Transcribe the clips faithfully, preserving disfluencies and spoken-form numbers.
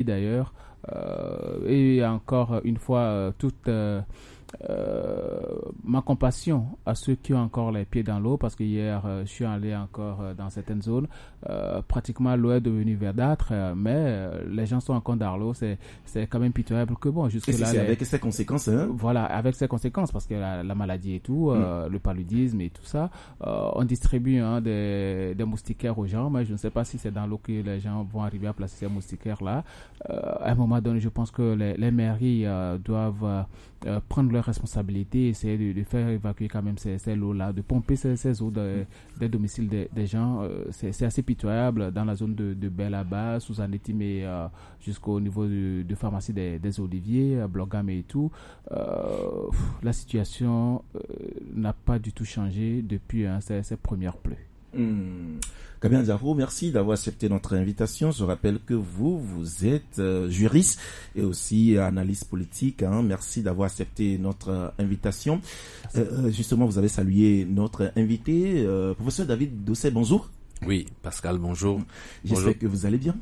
d'ailleurs. Euh, et encore une fois, euh, toute euh, euh, ma compassion à ceux qui ont encore les pieds dans l'eau, parce que hier, euh, je suis allé encore euh, dans certaines zones. Euh, pratiquement l'eau est devenue verdâtre, euh, mais euh, les gens sont encore dans l'eau. C'est, c'est quand même pitoyable que bon, jusque-là. Et c'est les... avec ses conséquences, hein? Voilà, avec ses conséquences, parce que la, la maladie et tout, euh, mm. le paludisme et tout ça, euh, on distribue hein, des, des moustiquaires aux gens, mais je ne sais pas si c'est dans l'eau que les gens vont arriver à placer ces moustiquaires-là. Euh, à un moment donné, je pense que les, les mairies euh, doivent euh, prendre leurs responsabilités, essayer de, de faire évacuer quand même ces, ces lots-là, de pomper ces, ces eaux de, des domiciles des, des gens. Euh, c'est, c'est assez pitoyable dans la zone de, de Baie là-bas, sous Anétime et euh, jusqu'au niveau de, de pharmacie des, des Oliviers, Blogame et tout. Euh, la situation euh, n'a pas du tout changé depuis hein, ces, ces premières pluies. Mmh. Gabin Diarro, merci d'avoir accepté notre invitation. Je rappelle que vous, vous êtes euh, juriste et aussi analyste politique. Hein. Merci d'avoir accepté notre euh, invitation. Euh, justement, vous avez salué notre invité, euh, professeur David Dossé, bonjour. Oui, Pascal, bonjour. J'espère bonjour. que vous allez bien.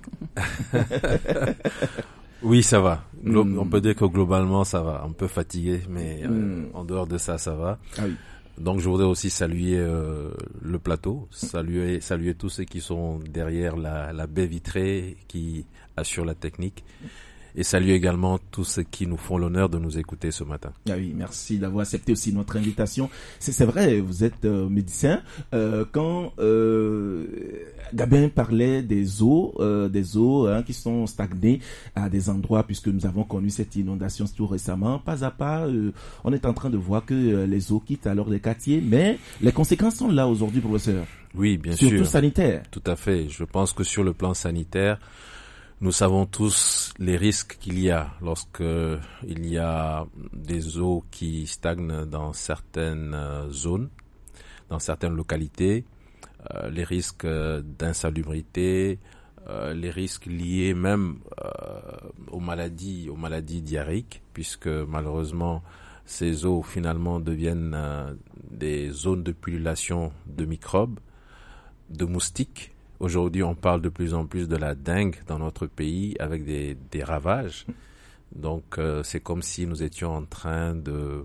Oui, ça va. Glo- mmh. On peut dire que globalement, ça va. Un peu fatigué, mais euh, mmh. en dehors de ça, ça va. Ah oui. Donc, je voudrais aussi saluer euh, le plateau, saluer, saluer tous ceux qui sont derrière la, la baie vitrée, qui assurent la technique. Et saluer également tous ceux qui nous font l'honneur de nous écouter ce matin. Ah oui, merci d'avoir accepté aussi notre invitation. C'est, c'est vrai, vous êtes euh, médecin. Euh, quand euh, Gabin parlait des eaux, euh, des eaux hein, qui sont stagnées à des endroits, puisque nous avons connu cette inondation tout récemment, pas à pas, euh, on est en train de voir que euh, les eaux quittent alors les quartiers, mais les conséquences sont là aujourd'hui, professeur. Oui, bien Surtout sûr. Surtout sanitaire. Tout à fait. Je pense que sur le plan sanitaire, nous savons tous les risques qu'il y a lorsque il y a des eaux qui stagnent dans certaines zones, dans certaines localités, euh, les risques d'insalubrité, euh, les risques liés même euh, aux maladies, aux maladies diarrhéiques, puisque malheureusement ces eaux finalement deviennent euh, des zones de pullulation de microbes, de moustiques. Aujourd'hui, on parle de plus en plus de la dengue dans notre pays avec des, des ravages. Donc, euh, c'est comme si nous étions en train de,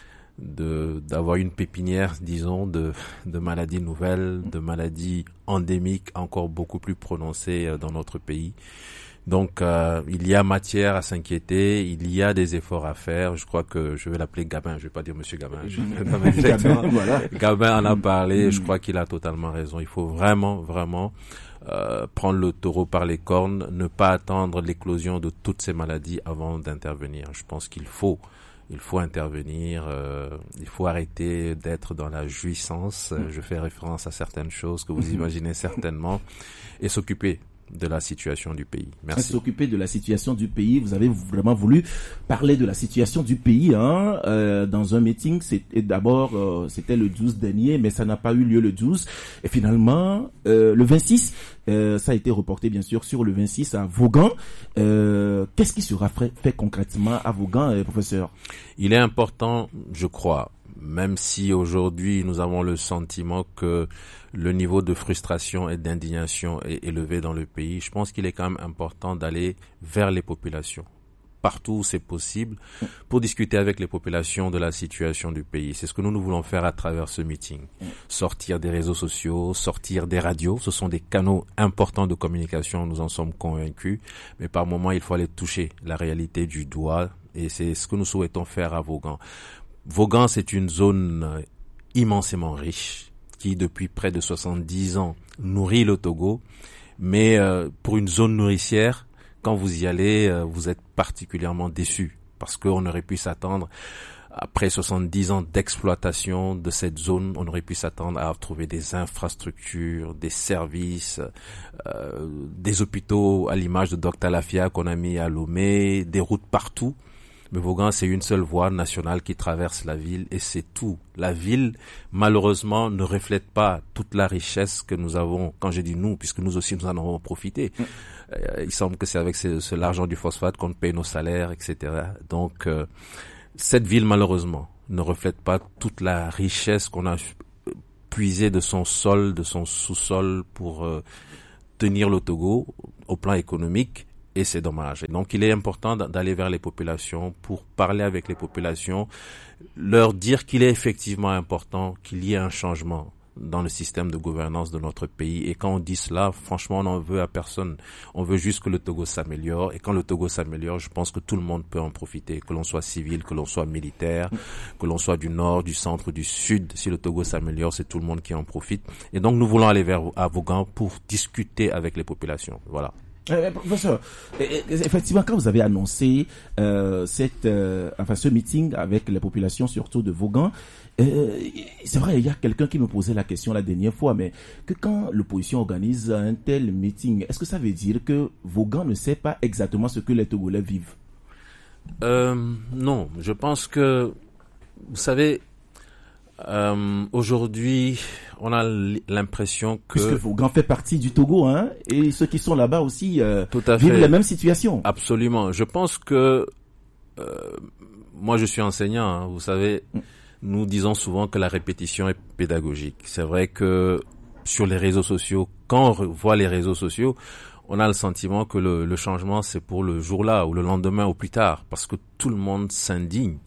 de, d'avoir une pépinière, disons, de, de maladies nouvelles, de maladies endémiques encore beaucoup plus prononcées dans notre pays. Donc, euh, il y a matière à s'inquiéter, il y a des efforts à faire. Je crois que je vais l'appeler Gabin, je vais pas dire Monsieur Gabin. Je vais Gabin, voilà. Gabin en a parlé, mmh. Je crois qu'il a totalement raison. Il faut vraiment, vraiment euh, prendre le taureau par les cornes, ne pas attendre l'éclosion de toutes ces maladies avant d'intervenir. Je pense qu'il faut, il faut intervenir. Euh, il faut arrêter d'être dans la jouissance. Mmh. Je fais référence à certaines choses que vous imaginez certainement et s'occuper de la situation du pays. Merci. S'occuper de la situation du pays. Vous avez vraiment voulu parler de la situation du pays hein, euh, dans un meeting. C'était d'abord, euh, c'était le douze dernier, mais ça n'a pas eu lieu le douze. Et finalement, euh, le vingt-six, euh, ça a été reporté bien sûr sur le vingt-six à Vaughan. Euh, qu'est-ce qui sera fait, fait concrètement à Vaughan, euh, professeur? Il est important, je crois, même si aujourd'hui nous avons le sentiment que le niveau de frustration et d'indignation est élevé dans le pays, je pense qu'il est quand même important d'aller vers les populations, partout où c'est possible, pour discuter avec les populations de la situation du pays. C'est ce que nous, nous voulons faire à travers ce meeting. Sortir des réseaux sociaux, sortir des radios, ce sont des canaux importants de communication, nous en sommes convaincus, mais par moments il faut aller toucher la réalité du doigt, et c'est ce que nous souhaitons faire à Vaughan. Vaughan, c'est une zone immensément riche, qui depuis près de soixante-dix ans nourrit le Togo, mais euh, pour une zone nourricière, quand vous y allez, euh, vous êtes particulièrement déçus, parce qu'on aurait pu s'attendre, après soixante-dix ans d'exploitation de cette zone, on aurait pu s'attendre à trouver des infrastructures, des services, euh, des hôpitaux à l'image de Docteur Lafia qu'on a mis à Lomé, des routes partout. Mais Vaughan, c'est une seule voie nationale qui traverse la ville et c'est tout. La ville, malheureusement, ne reflète pas toute la richesse que nous avons. Quand je dis nous, puisque nous aussi nous en avons profité. Mmh. Euh, il semble que c'est avec ce, ce, l'argent du phosphate qu'on paye nos salaires, et cetera. Donc, euh, cette ville, malheureusement, ne reflète pas toute la richesse qu'on a puisée de son sol, de son sous-sol pour euh, tenir le Togo au plan économique. Et c'est dommage. Donc il est important d'aller vers les populations pour parler avec les populations, leur dire qu'il est effectivement important qu'il y ait un changement dans le système de gouvernance de notre pays. Et quand on dit cela, franchement, on n'en veut à personne. On veut juste que le Togo s'améliore. Et quand le Togo s'améliore, je pense que tout le monde peut en profiter. Que l'on soit civil, que l'on soit militaire, que l'on soit du nord, du centre, du sud. Si le Togo s'améliore, c'est tout le monde qui en profite. Et donc, nous voulons aller vers à Vaughan pour discuter avec les populations. Voilà. Euh, professeur, effectivement, quand vous avez annoncé euh, cette, euh, enfin, ce meeting avec les populations, surtout de Vaughan, euh, c'est vrai, il y a quelqu'un qui me posait la question la dernière fois, mais que quand l'opposition organise un tel meeting, est-ce que ça veut dire que Vaughan ne sait pas exactement ce que les Togolais vivent? euh, Non, je pense que, vous savez, Euh, aujourd'hui, on a l'impression que... Puisque Vaughan fait partie du Togo, hein, et ceux qui sont là-bas aussi euh, tout à vivent fait. la même situation. Absolument. Je pense que... Euh, moi, je suis enseignant, hein, vous savez, mm. nous disons souvent que la répétition est pédagogique. C'est vrai que sur les réseaux sociaux, quand on voit les réseaux sociaux, on a le sentiment que le, le changement, c'est pour le jour-là, ou le lendemain, ou plus tard, parce que tout le monde s'indigne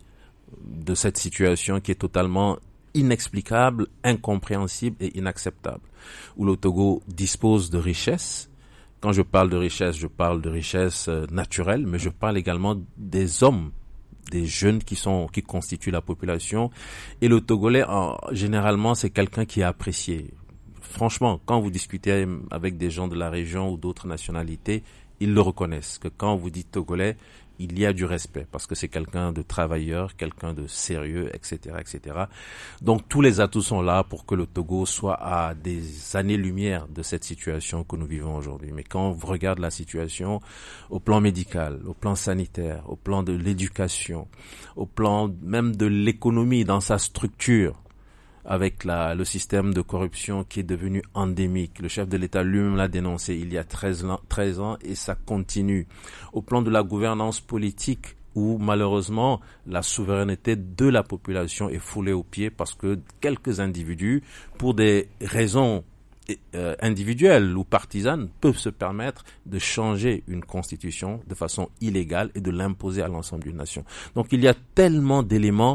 de cette situation qui est totalement inexplicable, incompréhensible et inacceptable, où le Togo dispose de richesses. Quand je parle de richesse, je parle de richesse euh, naturelle, mais je parle également des hommes, des jeunes qui sont qui constituent la population. Et le Togolais, en, généralement, c'est quelqu'un qui est apprécié. Franchement, quand vous discutez avec des gens de la région ou d'autres nationalités, ils le reconnaissent, que quand vous dites Togolais, il y a du respect, parce que c'est quelqu'un de travailleur, quelqu'un de sérieux, et cetera, et cetera. Donc tous les atouts sont là pour que le Togo soit à des années-lumière de cette situation que nous vivons aujourd'hui. Mais quand on regarde la situation au plan médical, au plan sanitaire, au plan de l'éducation, au plan même de l'économie dans sa structure, avec la, le système de corruption qui est devenu endémique. Le chef de l'État lui-même l'a dénoncé il y a treize ans et ça continue. Au plan de la gouvernance politique, où malheureusement la souveraineté de la population est foulée aux pieds parce que quelques individus, pour des raisons euh, individuelles ou partisanes, peuvent se permettre de changer une constitution de façon illégale et de l'imposer à l'ensemble d'une nation. Donc il y a tellement d'éléments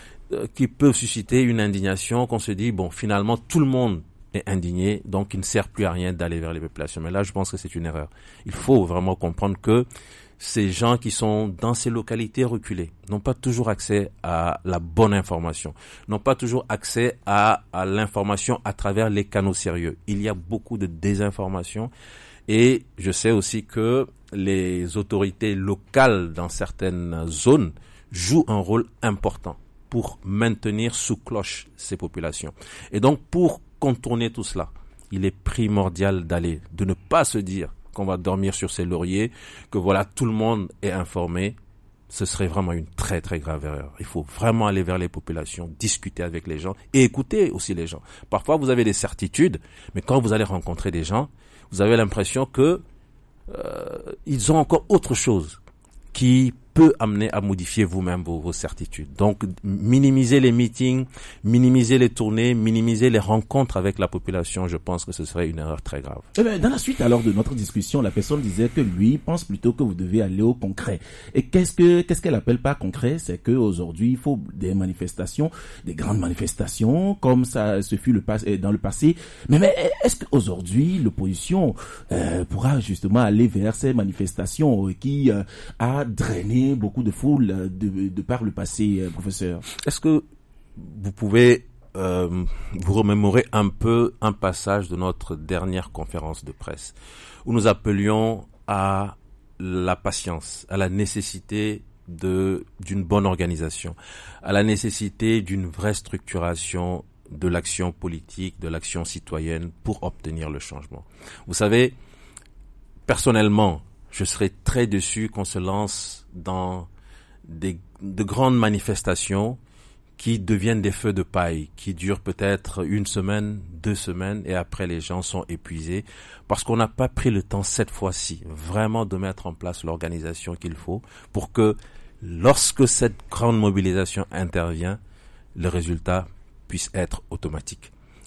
qui peuvent susciter une indignation qu'on se dit, bon, finalement, tout le monde est indigné, donc il ne sert plus à rien d'aller vers les populations. Mais là, je pense que c'est une erreur. Il faut vraiment comprendre que ces gens qui sont dans ces localités reculées n'ont pas toujours accès à la bonne information, n'ont pas toujours accès à, à l'information à travers les canaux sérieux. Il y a beaucoup de désinformation et je sais aussi que les autorités locales dans certaines zones jouent un rôle important pour maintenir sous cloche ces populations. Et donc, pour contourner tout cela, il est primordial d'aller, de ne pas se dire qu'on va dormir sur ses lauriers, que voilà, tout le monde est informé. Ce serait vraiment une très très grave erreur. Il faut vraiment aller vers les populations, discuter avec les gens et écouter aussi les gens. Parfois, vous avez des certitudes, mais quand vous allez rencontrer des gens, vous avez l'impression que euh, ils ont encore autre chose qui peut amener à modifier vous-même vos, vos certitudes. Donc, minimiser les meetings, minimiser les tournées, minimiser les rencontres avec la population, je pense que ce serait une erreur très grave. Eh bien, dans la suite alors de notre discussion, la personne disait que lui pense plutôt que vous devez aller au concret. Et qu'est-ce que qu'est-ce qu'elle appelle pas concret? C'est que aujourd'hui il faut des manifestations, des grandes manifestations, comme ça ce fut le pas dans le passé. Mais, mais est-ce qu'aujourd'hui l'opposition euh, pourra justement aller vers ces manifestations qui euh, a drainé beaucoup de foules de, de par le passé, euh, professeur? Est-ce que vous pouvez euh, vous remémorer un peu un passage de notre dernière conférence de presse où nous appelions à la patience, à la nécessité de d'une bonne organisation, à la nécessité d'une vraie structuration de l'action politique, de l'action citoyenne pour obtenir le changement. Vous savez, personnellement, je serais très déçu qu'on se lance dans des, de grandes manifestations qui deviennent des feux de paille, qui durent peut-être une semaine, deux semaines, et après les gens sont épuisés, parce qu'on n'a pas pris le temps cette fois-ci vraiment de mettre en place l'organisation qu'il faut pour que lorsque cette grande mobilisation intervient, le résultat puisse être automatique.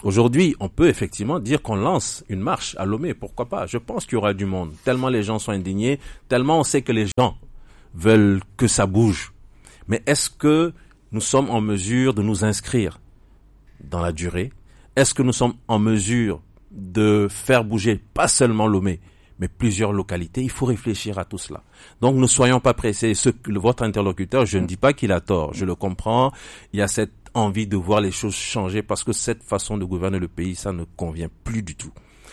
Aujourd'hui, on peut effectivement dire qu'on lance une marche à Lomé, pourquoi pas? Je pense qu'il y aura du monde, tellement les gens sont indignés, tellement on sait que les gens veulent que ça bouge. Mais est-ce que nous sommes en mesure de nous inscrire dans la durée? Est-ce que nous sommes en mesure de faire bouger pas seulement Lomé, mais plusieurs localités? Il faut réfléchir à tout cela. Donc ne soyons pas pressés. Ce, votre interlocuteur, je ne dis pas qu'il a tort, je le comprends. Il y a cette envie de voir les choses changer parce que cette façon de gouverner le pays, ça ne convient plus du tout.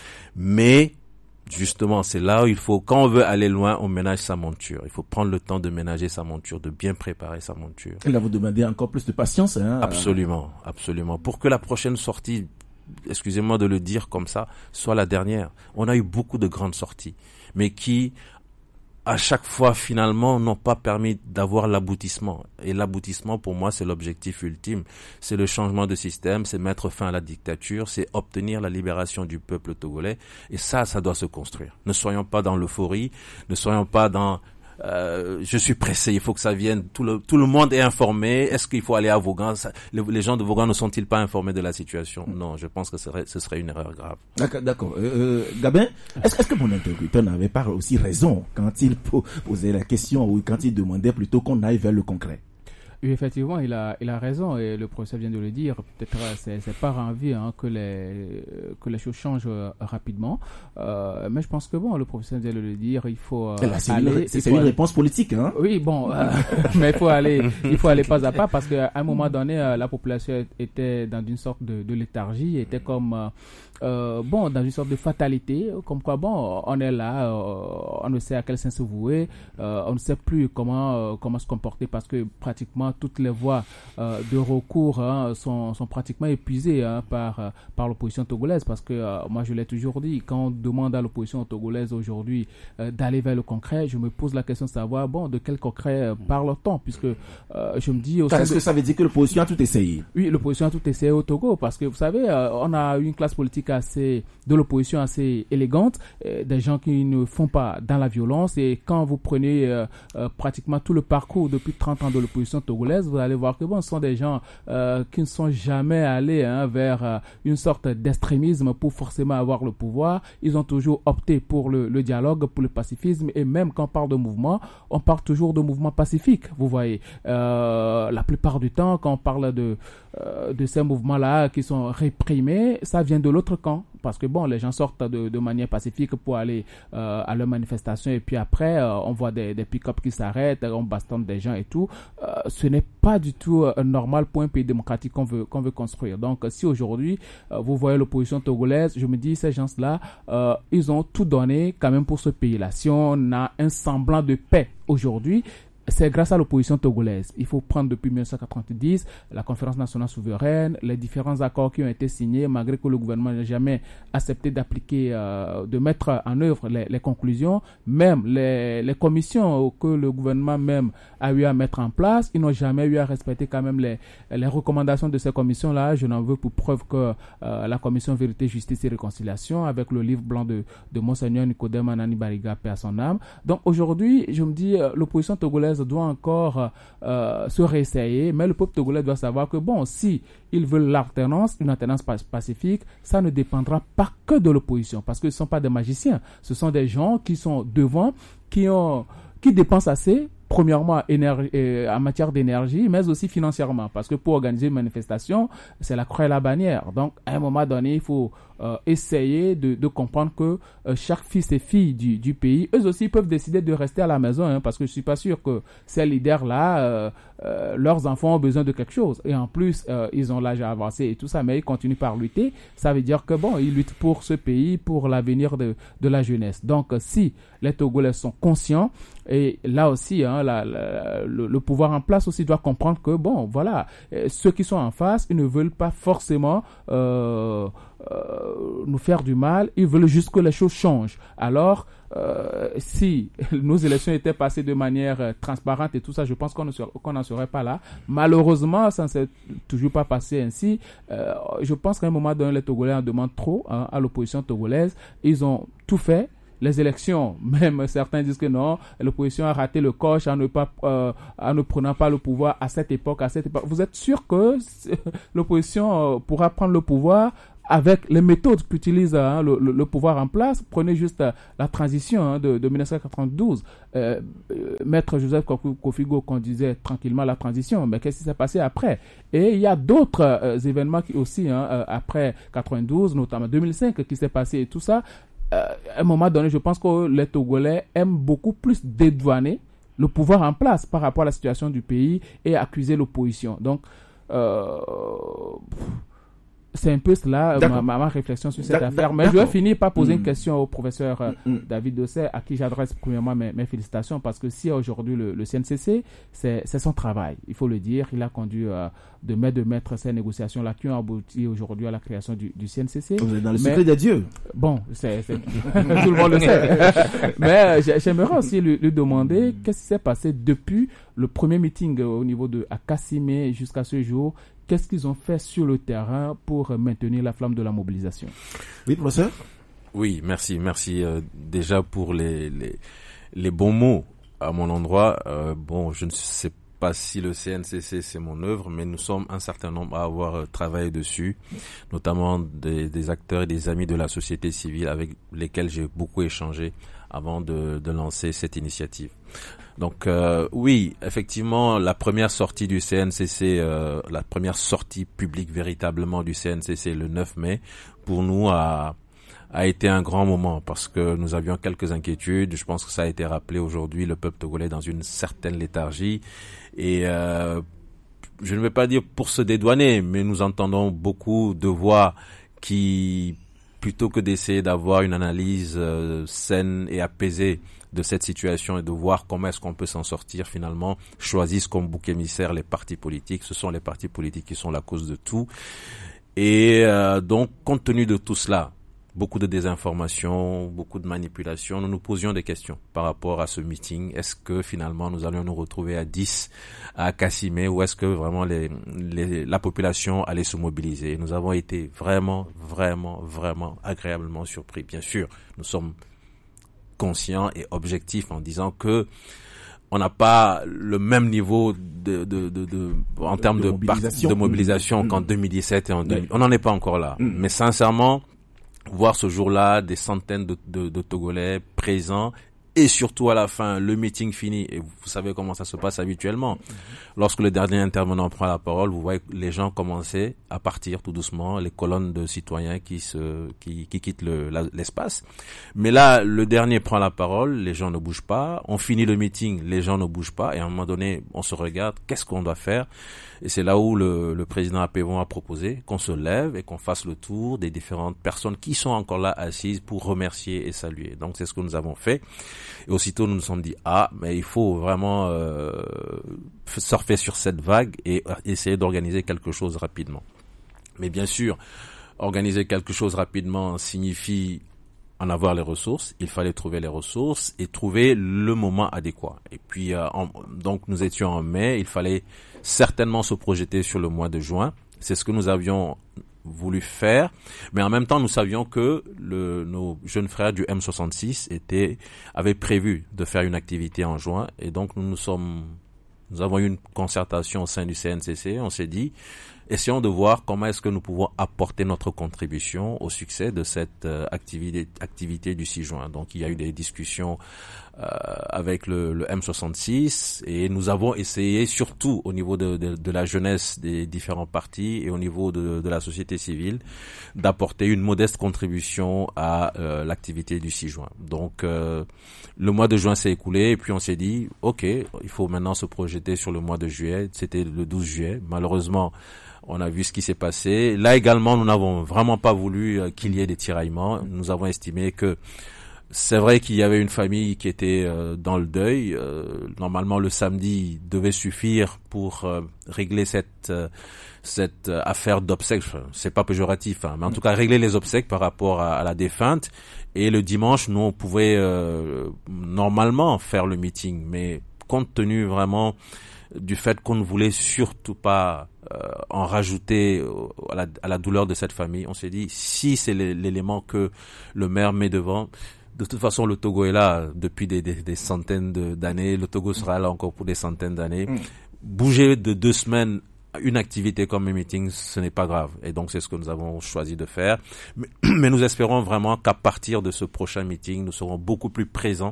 Mais justement, c'est là où il faut, quand on veut aller loin, on ménage sa monture. Il faut prendre le temps de ménager sa monture, de bien préparer sa monture. Et là, vous demandez encore plus de patience. Hein, absolument, absolument. Pour que la prochaine sortie, excusez-moi de le dire comme ça, soit la dernière. On a eu beaucoup de grandes sorties, mais qui, à chaque fois, finalement, n'ont pas permis d'avoir l'aboutissement. Et l'aboutissement, pour moi, c'est l'objectif ultime. C'est le changement de système, c'est mettre fin à la dictature, c'est obtenir la libération du peuple togolais. Et ça, ça doit se construire. Ne soyons pas dans l'euphorie, ne soyons pas dans... Euh, je suis pressé, il faut que ça vienne. Tout le tout le monde est informé. Est-ce qu'il faut aller à Vaughan? Ça, les, les gens de Vaughan ne sont-ils pas informés de la situation? Non, je pense que ce serait, ce serait une erreur grave. D'accord. d'accord. Euh, Gabin, est-ce, est-ce que mon interlocuteur n'avait pas aussi raison quand il posait la question ou quand il demandait plutôt qu'on aille vers le concret? Oui, effectivement, il a, il a raison et le professeur vient de le dire. Peut-être c'est, c'est par envie hein, que les que les choses changent euh, rapidement. Euh, mais je pense que bon, le professeur vient de le dire. Il faut euh, là, c'est aller. Une, c'est, c'est une aller... réponse politique, hein. Oui, bon, euh, mais il faut aller, il faut aller pas à pas parce qu'à un moment donné, euh, la population était dans une sorte de, de léthargie, était comme euh, euh, bon dans une sorte de fatalité, comme quoi bon, on est là, euh, on ne sait à quel sens se vouer, euh, on ne sait plus comment euh, comment se comporter parce que pratiquement toutes les voies euh, de recours hein, sont, sont pratiquement épuisées hein, par, euh, par l'opposition togolaise parce que euh, moi je l'ai toujours dit, quand on demande à l'opposition togolaise aujourd'hui euh, d'aller vers le concret, je me pose la question de savoir bon de quel concret euh, parle-t-on puisque euh, je me dis... Est-ce de... que ça veut dire que l'opposition a tout essayé? Oui, l'opposition a tout essayé au Togo parce que vous savez, euh, on a une classe politique assez de l'opposition assez élégante, euh, des gens qui ne font pas dans la violence et quand vous prenez euh, euh, pratiquement tout le parcours depuis trente ans de l'opposition togolaise, vous allez voir que bon, ce sont des gens euh, qui ne sont jamais allés hein, vers euh, une sorte d'extrémisme pour forcément avoir le pouvoir. Ils ont toujours opté pour le, le dialogue, pour le pacifisme et même quand on parle de mouvement, on parle toujours de mouvement pacifique. Vous voyez, euh, la plupart du temps, quand on parle de euh, de ces mouvements-là qui sont réprimés, ça vient de l'autre camp. Parce que bon, les gens sortent de, de manière pacifique pour aller euh, à leur manifestation et puis après, euh, on voit des, des pick-up qui s'arrêtent, on bastonne des gens et tout. Euh, ce n'est pas du tout euh, normal pour un pays démocratique qu'on veut, qu'on veut construire. Donc, si aujourd'hui, euh, vous voyez l'opposition togolaise, je me dis, ces gens-là, euh, ils ont tout donné quand même pour ce pays-là. Si on a un semblant de paix aujourd'hui, c'est grâce à l'opposition togolaise. Il faut prendre depuis mille neuf cent quatre-vingt-dix la conférence nationale souveraine, les différents accords qui ont été signés, malgré que le gouvernement n'a jamais accepté d'appliquer, euh, de mettre en œuvre les, les conclusions, même les, les commissions que le gouvernement même a eu à mettre en place, ils n'ont jamais eu à respecter quand même les, les recommandations de ces commissions-là. Je n'en veux pour preuve que euh, la commission Vérité, Justice et Réconciliation, avec le livre blanc de, de Monseigneur Nicodème Anani Bariga, paix à son âme. Donc aujourd'hui, je me dis, euh, l'opposition togolaise doit encore euh, se réessayer, mais le peuple togolais doit savoir que bon, si ils veulent l'alternance, une alternance pacifique, ça ne dépendra pas que de l'opposition, parce que ce ne sont pas des magiciens, ce sont des gens qui sont devant, qui ont, qui dépensent assez, premièrement énergie, euh, en matière d'énergie, mais aussi financièrement, parce que pour organiser une manifestation, c'est la croix et la bannière. Donc, à un moment donné, il faut euh, essayer de, de comprendre que euh, chaque fils et fille du, du pays, eux aussi peuvent décider de rester à la maison, hein, parce que je suis pas sûr que ces leaders-là, euh, euh, leurs enfants ont besoin de quelque chose. Et en plus, euh, ils ont l'âge avancé et tout ça, mais ils continuent par lutter. Ça veut dire que bon, ils luttent pour ce pays, pour l'avenir de, de la jeunesse. Donc, si les Togolais sont conscients, et là aussi, hein, la, la, le, le pouvoir en place aussi doit comprendre que, bon, voilà, euh, ceux qui sont en face, ils ne veulent pas forcément euh, euh, nous faire du mal, ils veulent juste que les choses changent. Alors, euh, si nos élections étaient passées de manière euh, transparente et tout ça, je pense qu'on ne serait, qu'on n'en serait pas là. Malheureusement, ça ne s'est toujours pas passé ainsi. Euh, je pense qu'à un moment donné, les Togolais en demandent trop hein, à l'opposition togolaise. Ils ont tout fait. Les élections, même certains disent que non, l'opposition a raté le coche en ne pas, euh, en ne prenant pas le pouvoir à cette époque, à cette époque. Vous êtes sûr que l'opposition euh, pourra prendre le pouvoir avec les méthodes qu'utilise hein, le, le, le pouvoir en place. Prenez juste euh, la transition hein, de, de mille neuf cent quatre-vingt-douze. Euh, euh, Maître Joseph Kofigo conduisait tranquillement la transition, mais qu'est-ce qui s'est passé après? Et il y a d'autres euh, événements qui aussi, hein, euh, après quatre-vingt-douze, notamment deux mille cinq, qui s'est passé et tout ça. Euh, à un moment donné, je pense que les Togolais aiment beaucoup plus dédouaner le pouvoir en place par rapport à la situation du pays et accuser l'opposition. Donc, euh, c'est un peu cela ma, ma, ma réflexion sur cette affaire. Mais je vais finir par poser mmh. une question au professeur euh, mmh. David Dosset, à qui j'adresse premièrement mes, mes félicitations, parce que si aujourd'hui le, le C N C C, c'est, c'est son travail, il faut le dire. Il a conduit euh, de mai de maître ces négociations-là qui ont abouti aujourd'hui à la création du, du C N C C. Vous êtes dans le mais, secret des dieux. Bon, c'est, c'est tout le monde le sait. Mais euh, j'aimerais aussi lui, lui demander mmh. qu'est-ce qui s'est passé depuis le premier meeting au niveau de à Kassimé jusqu'à ce jour. Qu'est-ce qu'ils ont fait sur le terrain pour maintenir la flamme de la mobilisation? Oui, professeur? Oui, merci. Merci euh, déjà pour les, les, les bons mots à mon endroit. Euh, bon, je ne sais pas si le C N C C c'est mon œuvre, mais nous sommes un certain nombre à avoir euh, travaillé dessus, notamment des, des acteurs et des amis de la société civile avec lesquels j'ai beaucoup échangé avant de, de lancer cette initiative. Donc euh, oui, effectivement, la première sortie du C N C C, euh, la première sortie publique véritablement du C N C C le neuf mai, pour nous a a été un grand moment parce que nous avions quelques inquiétudes. Je pense que ça a été rappelé aujourd'hui, le peuple togolais dans une certaine léthargie et euh, je ne vais pas dire pour se dédouaner, mais nous entendons beaucoup de voix qui, plutôt que d'essayer d'avoir une analyse euh, saine et apaisée de cette situation et de voir comment est-ce qu'on peut s'en sortir, finalement, choisissent comme bouc émissaire les partis politiques. Ce sont les partis politiques qui sont la cause de tout. Et euh, donc, compte tenu de tout cela, beaucoup de désinformation, beaucoup de manipulation, nous nous posions des questions par rapport à ce meeting. Est-ce que finalement nous allions nous retrouver à dix à Kassimé ou est-ce que vraiment les, les, la population allait se mobiliser? Nous avons été vraiment, vraiment, vraiment agréablement surpris. Bien sûr, nous sommes conscients et objectifs en disant que on n'a pas le même niveau de, de, de, de en de, termes de, de mobilisation, de mobilisation mmh. qu'en deux mille dix-sept et en deux mille. On n'en est pas encore là. Mmh. Mais sincèrement, voir ce jour-là des centaines de, de, de Togolais présents et surtout à la fin, le meeting fini. Et vous savez comment ça se passe habituellement. Mmh. Lorsque le dernier intervenant prend la parole, vous voyez les gens commencer à partir tout doucement, les colonnes de citoyens qui se, qui, qui quittent le, la, l'espace. Mais là, le dernier prend la parole, les gens ne bougent pas. On finit le meeting, les gens ne bougent pas. Et à un moment donné, on se regarde, qu'est-ce qu'on doit faire? Et c'est là où le, le président Apévon a proposé qu'on se lève et qu'on fasse le tour des différentes personnes qui sont encore là assises pour remercier et saluer. Donc c'est ce que nous avons fait. Et aussitôt nous nous sommes dit, ah, mais il faut vraiment euh, surfer sur cette vague et essayer d'organiser quelque chose rapidement. Mais bien sûr, organiser quelque chose rapidement signifie en avoir les ressources. Il fallait trouver les ressources et trouver le moment adéquat. Et puis, euh, en, donc nous étions en mai, il fallait certainement se projeter sur le mois de juin. C'est ce que nous avions voulu faire, mais en même temps nous savions que le, nos jeunes frères du M soixante-six étaient, avaient prévu de faire une activité en juin, et donc nous nous sommes, nous avons eu une concertation au sein du C N C C. On s'est dit, essayons de voir comment est-ce que nous pouvons apporter notre contribution au succès de cette euh, activité, activité du six juin. Donc il y a eu des discussions euh, avec le, le M soixante-six et nous avons essayé, surtout au niveau de, de, de la jeunesse des différents partis et au niveau de, de la société civile, d'apporter une modeste contribution à euh, l'activité du six juin. Donc euh, le mois de juin s'est écoulé et puis on s'est dit, ok, il faut maintenant se projeter sur le mois de juillet. C'était le douze juillet. Malheureusement, on a vu ce qui s'est passé. Là également, nous n'avons vraiment pas voulu euh, qu'il y ait des tiraillements. Nous avons estimé que c'est vrai qu'il y avait une famille qui était euh, dans le deuil. Euh, normalement, le samedi devait suffire pour euh, régler cette euh, cette euh, affaire d'obsèques. Enfin, c'est pas péjoratif, hein, mais en tout cas régler les obsèques par rapport à, à la défunte. Et le dimanche, nous on pouvait euh, normalement faire le meeting, mais compte tenu vraiment du fait qu'on ne voulait surtout pas euh, en rajouter à la, à la douleur de cette famille, on s'est dit, si c'est l'élément que le maire met devant, de toute façon le Togo est là depuis des, des, des centaines de, d'années, le Togo sera là encore pour des centaines d'années. Mmh. Bouger de deux semaines une activité comme un meeting, ce n'est pas grave. Et donc, c'est ce que nous avons choisi de faire. Mais, mais nous espérons vraiment qu'à partir de ce prochain meeting, nous serons beaucoup plus présents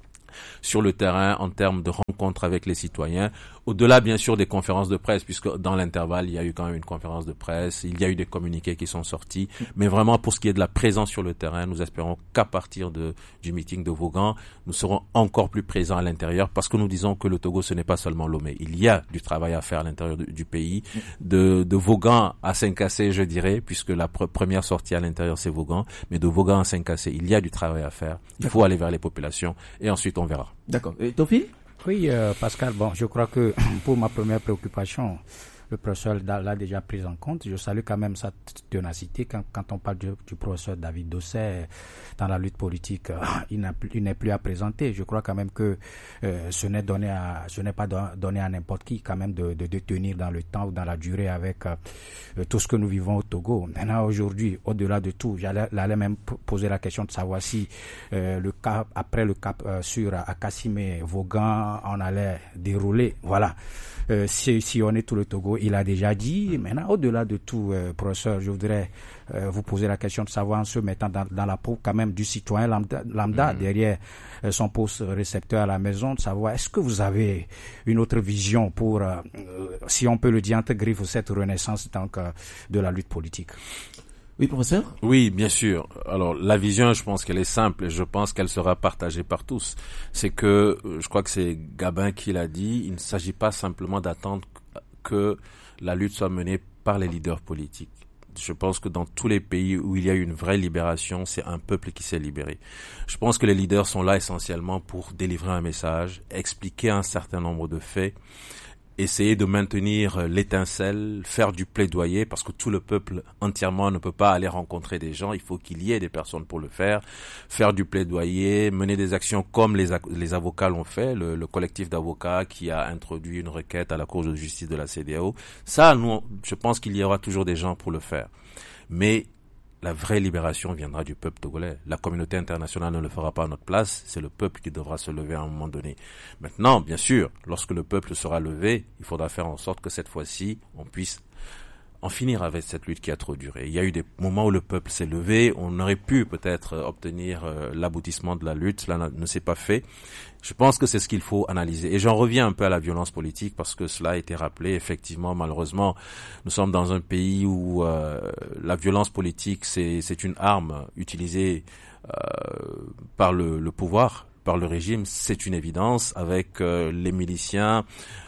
sur le terrain en termes de rencontres avec les citoyens, au-delà bien sûr des conférences de presse, puisque dans l'intervalle, il y a eu quand même une conférence de presse, il y a eu des communiqués qui sont sortis, mais vraiment pour ce qui est de la présence sur le terrain, nous espérons qu'à partir de, du meeting de Vaughan, nous serons encore plus présents à l'intérieur, parce que nous disons que le Togo, ce n'est pas seulement Lomé, il y a du travail à faire à l'intérieur du, du pays, de, de Vaughan à Saint-Cassé, je dirais, puisque la pr- première sortie à l'intérieur, c'est Vaughan, mais de Vaughan à Saint-Cassé, il y a du travail à faire, il faut aller vers les populations, et ensuite on verra. D'accord. Et Tofi? Oui, euh, Pascal, bon, je crois que pour ma première préoccupation, le professeur l'a déjà prise en compte. Je salue quand même sa ténacité quand, quand on parle du, du professeur David Dosset dans la lutte politique. Euh, il, n'a, il n'est plus à présenter. Je crois quand même que euh, ce n'est donné à, ce n'est pas donné à n'importe qui quand même de, de, de tenir dans le temps ou dans la durée avec euh, tout ce que nous vivons au Togo. Maintenant, aujourd'hui, au-delà de tout, j'allais, j'allais même poser la question de savoir si euh, le cap, après le cap euh, sur Akassim et Vaughan, on allait dérouler. Voilà. Euh, si, si on est tout le Togo, il a déjà dit. Maintenant, au-delà de tout, euh, professeur, je voudrais euh, vous poser la question de savoir, en se mettant dans, dans la peau quand même du citoyen lambda, lambda mmh. derrière euh, son poste récepteur à la maison, de savoir est-ce que vous avez une autre vision pour, euh, si on peut le dire entre griffes, cette renaissance donc euh, de la lutte politique. Oui, professeur? Oui, bien sûr. Alors, la vision, je pense qu'elle est simple et je pense qu'elle sera partagée par tous. C'est que, je crois que c'est Gabin qui l'a dit, il ne s'agit pas simplement d'attendre que la lutte soit menée par les leaders politiques. Je pense que dans tous les pays où il y a eu une vraie libération, c'est un peuple qui s'est libéré. Je pense que les leaders sont là essentiellement pour délivrer un message, expliquer un certain nombre de faits, essayer de maintenir l'étincelle, faire du plaidoyer, parce que tout le peuple entièrement ne peut pas aller rencontrer des gens, il faut qu'il y ait des personnes pour le faire, faire du plaidoyer, mener des actions comme les, les avocats l'ont fait, le, le collectif d'avocats qui a introduit une requête à la Cour de justice de la C D A O. Ça, nous, je pense qu'il y aura toujours des gens pour le faire. Mais la vraie libération viendra du peuple togolais. La communauté internationale ne le fera pas à notre place. C'est le peuple qui devra se lever à un moment donné. Maintenant, bien sûr, lorsque le peuple sera levé, il faudra faire en sorte que cette fois-ci, on puisse en finir avec cette lutte qui a trop duré. Il y a eu des moments où le peuple s'est levé. On aurait pu peut-être obtenir euh, l'aboutissement de la lutte. Cela ne s'est pas fait. Je pense que c'est ce qu'il faut analyser. Et j'en reviens un peu à la violence politique parce que cela a été rappelé. Effectivement, malheureusement, nous sommes dans un pays où euh, la violence politique, c'est, c'est une arme utilisée euh, par le, le pouvoir, par le régime. C'est une évidence avec euh, les miliciens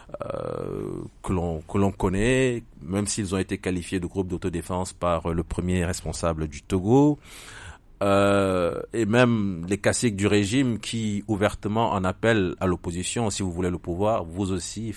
euh, que l'on, que l'on connaît, même s'ils ont été qualifiés de groupe d'autodéfense par le premier responsable du Togo. Euh, et même les caciques du régime qui ouvertement en appellent à l'opposition. Si vous voulez le pouvoir, vous aussi,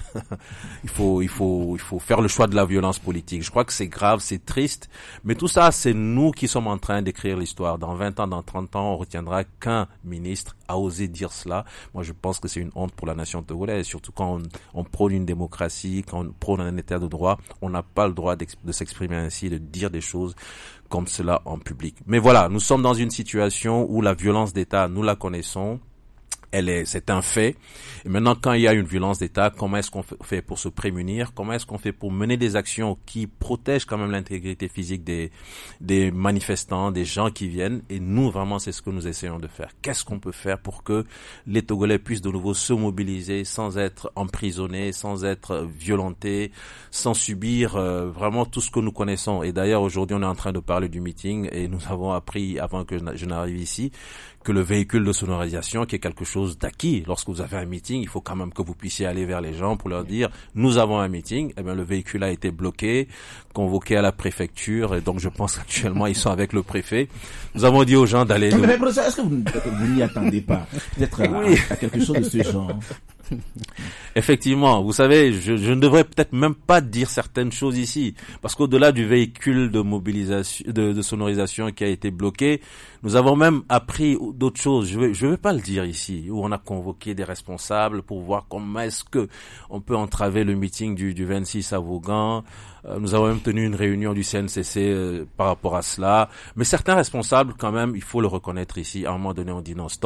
il faut, il faut, il faut faire le choix de la violence politique. Je crois que c'est grave, c'est triste, mais tout ça, c'est nous qui sommes en train d'écrire l'histoire. Dans vingt ans, dans trente ans, on retiendra qu'un ministre a osé dire cela. Moi, je pense que c'est une honte pour la nation togolaise, surtout quand on, on prône une démocratie, quand on prône un état de droit, on n'a pas le droit de s'exprimer ainsi, de dire des choses comme cela en public. Mais voilà, nous sommes dans une situation où la violence d'État, nous la connaissons. Elle est, c'est un fait. Et maintenant, quand il y a une violence d'État, comment est-ce qu'on fait pour se prémunir? Comment est-ce qu'on fait pour mener des actions qui protègent quand même l'intégrité physique des, des manifestants, des gens qui viennent? Et nous, vraiment, c'est ce que nous essayons de faire. Qu'est-ce qu'on peut faire pour que les Togolais puissent de nouveau se mobiliser sans être emprisonnés, sans être violentés, sans subir euh, vraiment tout ce que nous connaissons? Et d'ailleurs, aujourd'hui, on est en train de parler du meeting et nous avons appris, avant que je n'arrive ici, que le véhicule de sonorisation, qui est quelque chose d'acquis. Lorsque vous avez un meeting, il faut quand même que vous puissiez aller vers les gens pour leur dire « Nous avons un meeting ». Eh bien, le véhicule a été bloqué, convoqué à la préfecture, et donc je pense qu'actuellement, ils sont avec le préfet. Nous avons dit aux gens d'aller... Mais, mais professeur, est-ce que vous, vous n'y attendez pas peut-être à, oui. à quelque chose de ce genre? Effectivement, vous savez, je, je ne devrais peut-être même pas dire certaines choses ici, parce qu'au-delà du véhicule de mobilisation, de, de sonorisation qui a été bloqué, nous avons même appris d'autres choses. Je vais, je vais pas le dire ici, où on a convoqué des responsables pour voir comment est-ce que on peut entraver le meeting du, du vingt-six à Vaughan. Euh, nous avons même tenu une réunion du C N C C euh, par rapport à cela. Mais certains responsables, quand même, il faut le reconnaître ici. À un moment donné, on dit non, stop.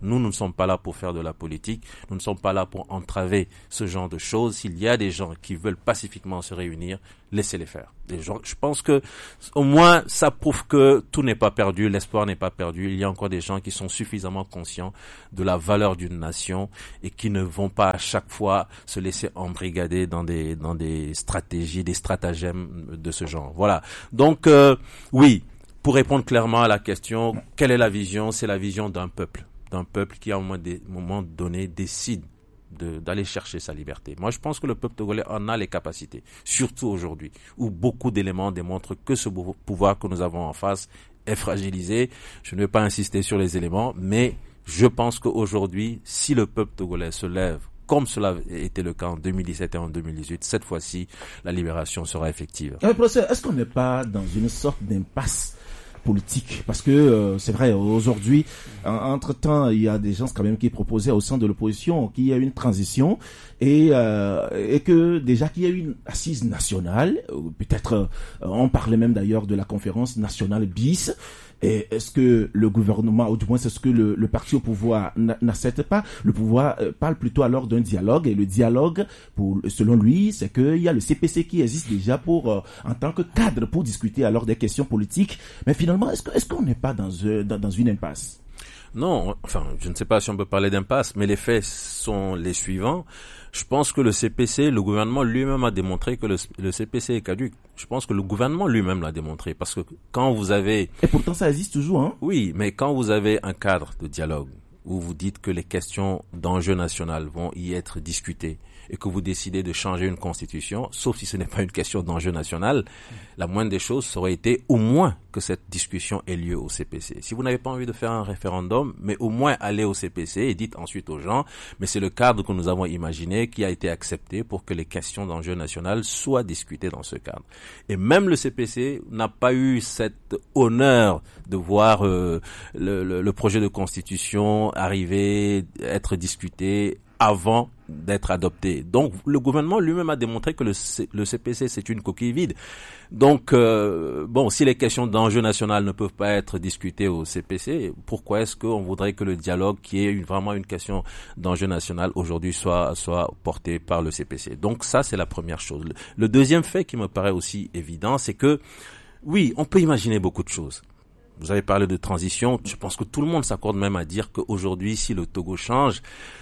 Nous, nous ne sommes pas là pour faire de la politique. Nous ne sommes pas là pour entraver ce genre de choses. S'il y a des gens qui veulent pacifiquement se réunir, laissez-les faire. Des gens, je pense que, au moins, ça prouve que tout n'est pas perdu, l'espoir n'est pas perdu. Il y a encore des gens qui sont suffisamment conscients de la valeur d'une nation et qui ne vont pas à chaque fois se laisser embrigader dans des, dans des stratégies, des stratagèmes de ce genre. Voilà. Donc, euh, oui, pour répondre clairement à la question, quelle est la vision? C'est la vision d'un peuple. d'un peuple qui, à un moment, des, moment donné, décide de, d'aller chercher sa liberté. Moi, je pense que le peuple togolais en a les capacités, surtout aujourd'hui, où beaucoup d'éléments démontrent que ce pouvoir que nous avons en face est fragilisé. Je ne vais pas insister sur les éléments, mais je pense qu'aujourd'hui, si le peuple togolais se lève, comme cela était le cas en deux mille dix-sept et en deux mille dix-huit, cette fois-ci, la libération sera effective. Mais professeur, est-ce qu'on n'est pas dans une sorte d'impasse politique, parce que euh, c'est vrai, aujourd'hui, entre-temps, il y a des gens quand même qui proposaient au sein de l'opposition qu'il y a une transition et, euh, et que déjà qu'il y a une assise nationale, peut-être euh, on parlait même d'ailleurs de la conférence nationale bis. Et est-ce que le gouvernement, ou du moins c'est ce que le, le parti au pouvoir n'accepte pas? Le pouvoir euh, parle plutôt alors d'un dialogue, et le dialogue, pour, selon lui, c'est qu'il y a le C P C qui existe déjà pour, euh, en tant que cadre pour discuter alors des questions politiques. Mais finalement, est-ce que, est-ce qu'on n'est pas dans, euh, dans, dans une impasse? Non, enfin, je ne sais pas si on peut parler d'impasse, mais les faits sont les suivants. Je pense que le C P C, le gouvernement lui-même a démontré que le, le C P C est caduc. Je pense que le gouvernement lui-même l'a démontré, parce que quand vous avez... Et pourtant ça existe toujours, hein? Oui, mais quand vous avez un cadre de dialogue, où vous dites que les questions d'enjeu national vont y être discutées, et que vous décidez de changer une constitution, sauf si ce n'est pas une question d'enjeu national, la moindre des choses, ça aurait été au moins que cette discussion ait lieu au C P C. Si vous n'avez pas envie de faire un référendum, mais au moins allez au C P C et dites ensuite aux gens, mais c'est le cadre que nous avons imaginé qui a été accepté pour que les questions d'enjeu national soient discutées dans ce cadre. Et même le C P C n'a pas eu cet honneur de voir euh, le, le, le projet de constitution arriver, être discuté avant d'être adopté. Donc, le gouvernement lui-même a démontré que le, C- le C P C, c'est une coquille vide. Donc, euh, bon, si les questions d'enjeu national ne peuvent pas être discutées au C P C, pourquoi est-ce qu'on voudrait que le dialogue, qui est une, vraiment une question d'enjeu national, aujourd'hui soit, soit porté par le C P C? Donc, ça, c'est la première chose. Le, le deuxième fait qui me paraît aussi évident, c'est que, oui, on peut imaginer beaucoup de choses. Vous avez parlé de transition. Je pense que tout le monde s'accorde même à dire qu'aujourd'hui, si le Togo change,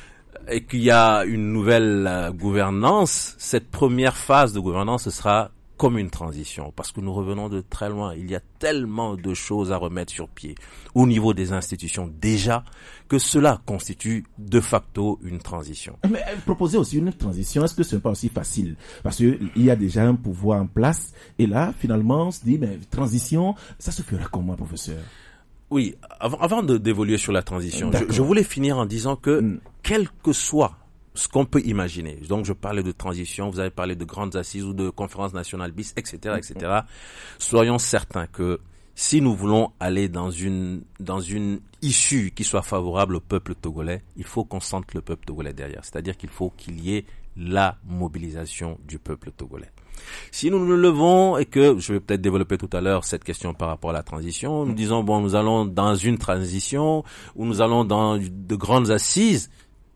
et qu'il y a une nouvelle euh, gouvernance, cette première phase de gouvernance, ce sera comme une transition, parce que nous revenons de très loin. Il y a tellement de choses à remettre sur pied au niveau des institutions déjà, que cela constitue de facto une transition. Mais proposer aussi une transition, est-ce que ce n'est pas aussi facile? Parce qu'il y a déjà un pouvoir en place, et là, finalement, on se dit, mais transition, ça se fera comment, professeur? Oui, avant, avant de d'évoluer sur la transition, je, je voulais finir en disant que, mm. quel que soit ce qu'on peut imaginer, donc je parlais de transition, vous avez parlé de grandes assises ou de conférences nationales bis, et cetera, et cetera. Soyons certains que si nous voulons aller dans une dans une issue qui soit favorable au peuple togolais, il faut qu'on sente le peuple togolais derrière. C'est-à-dire qu'il faut qu'il y ait la mobilisation du peuple togolais. Si nous nous levons et que, je vais peut-être développer tout à l'heure cette question par rapport à la transition, nous disons, bon, nous allons dans une transition ou nous allons dans de grandes assises,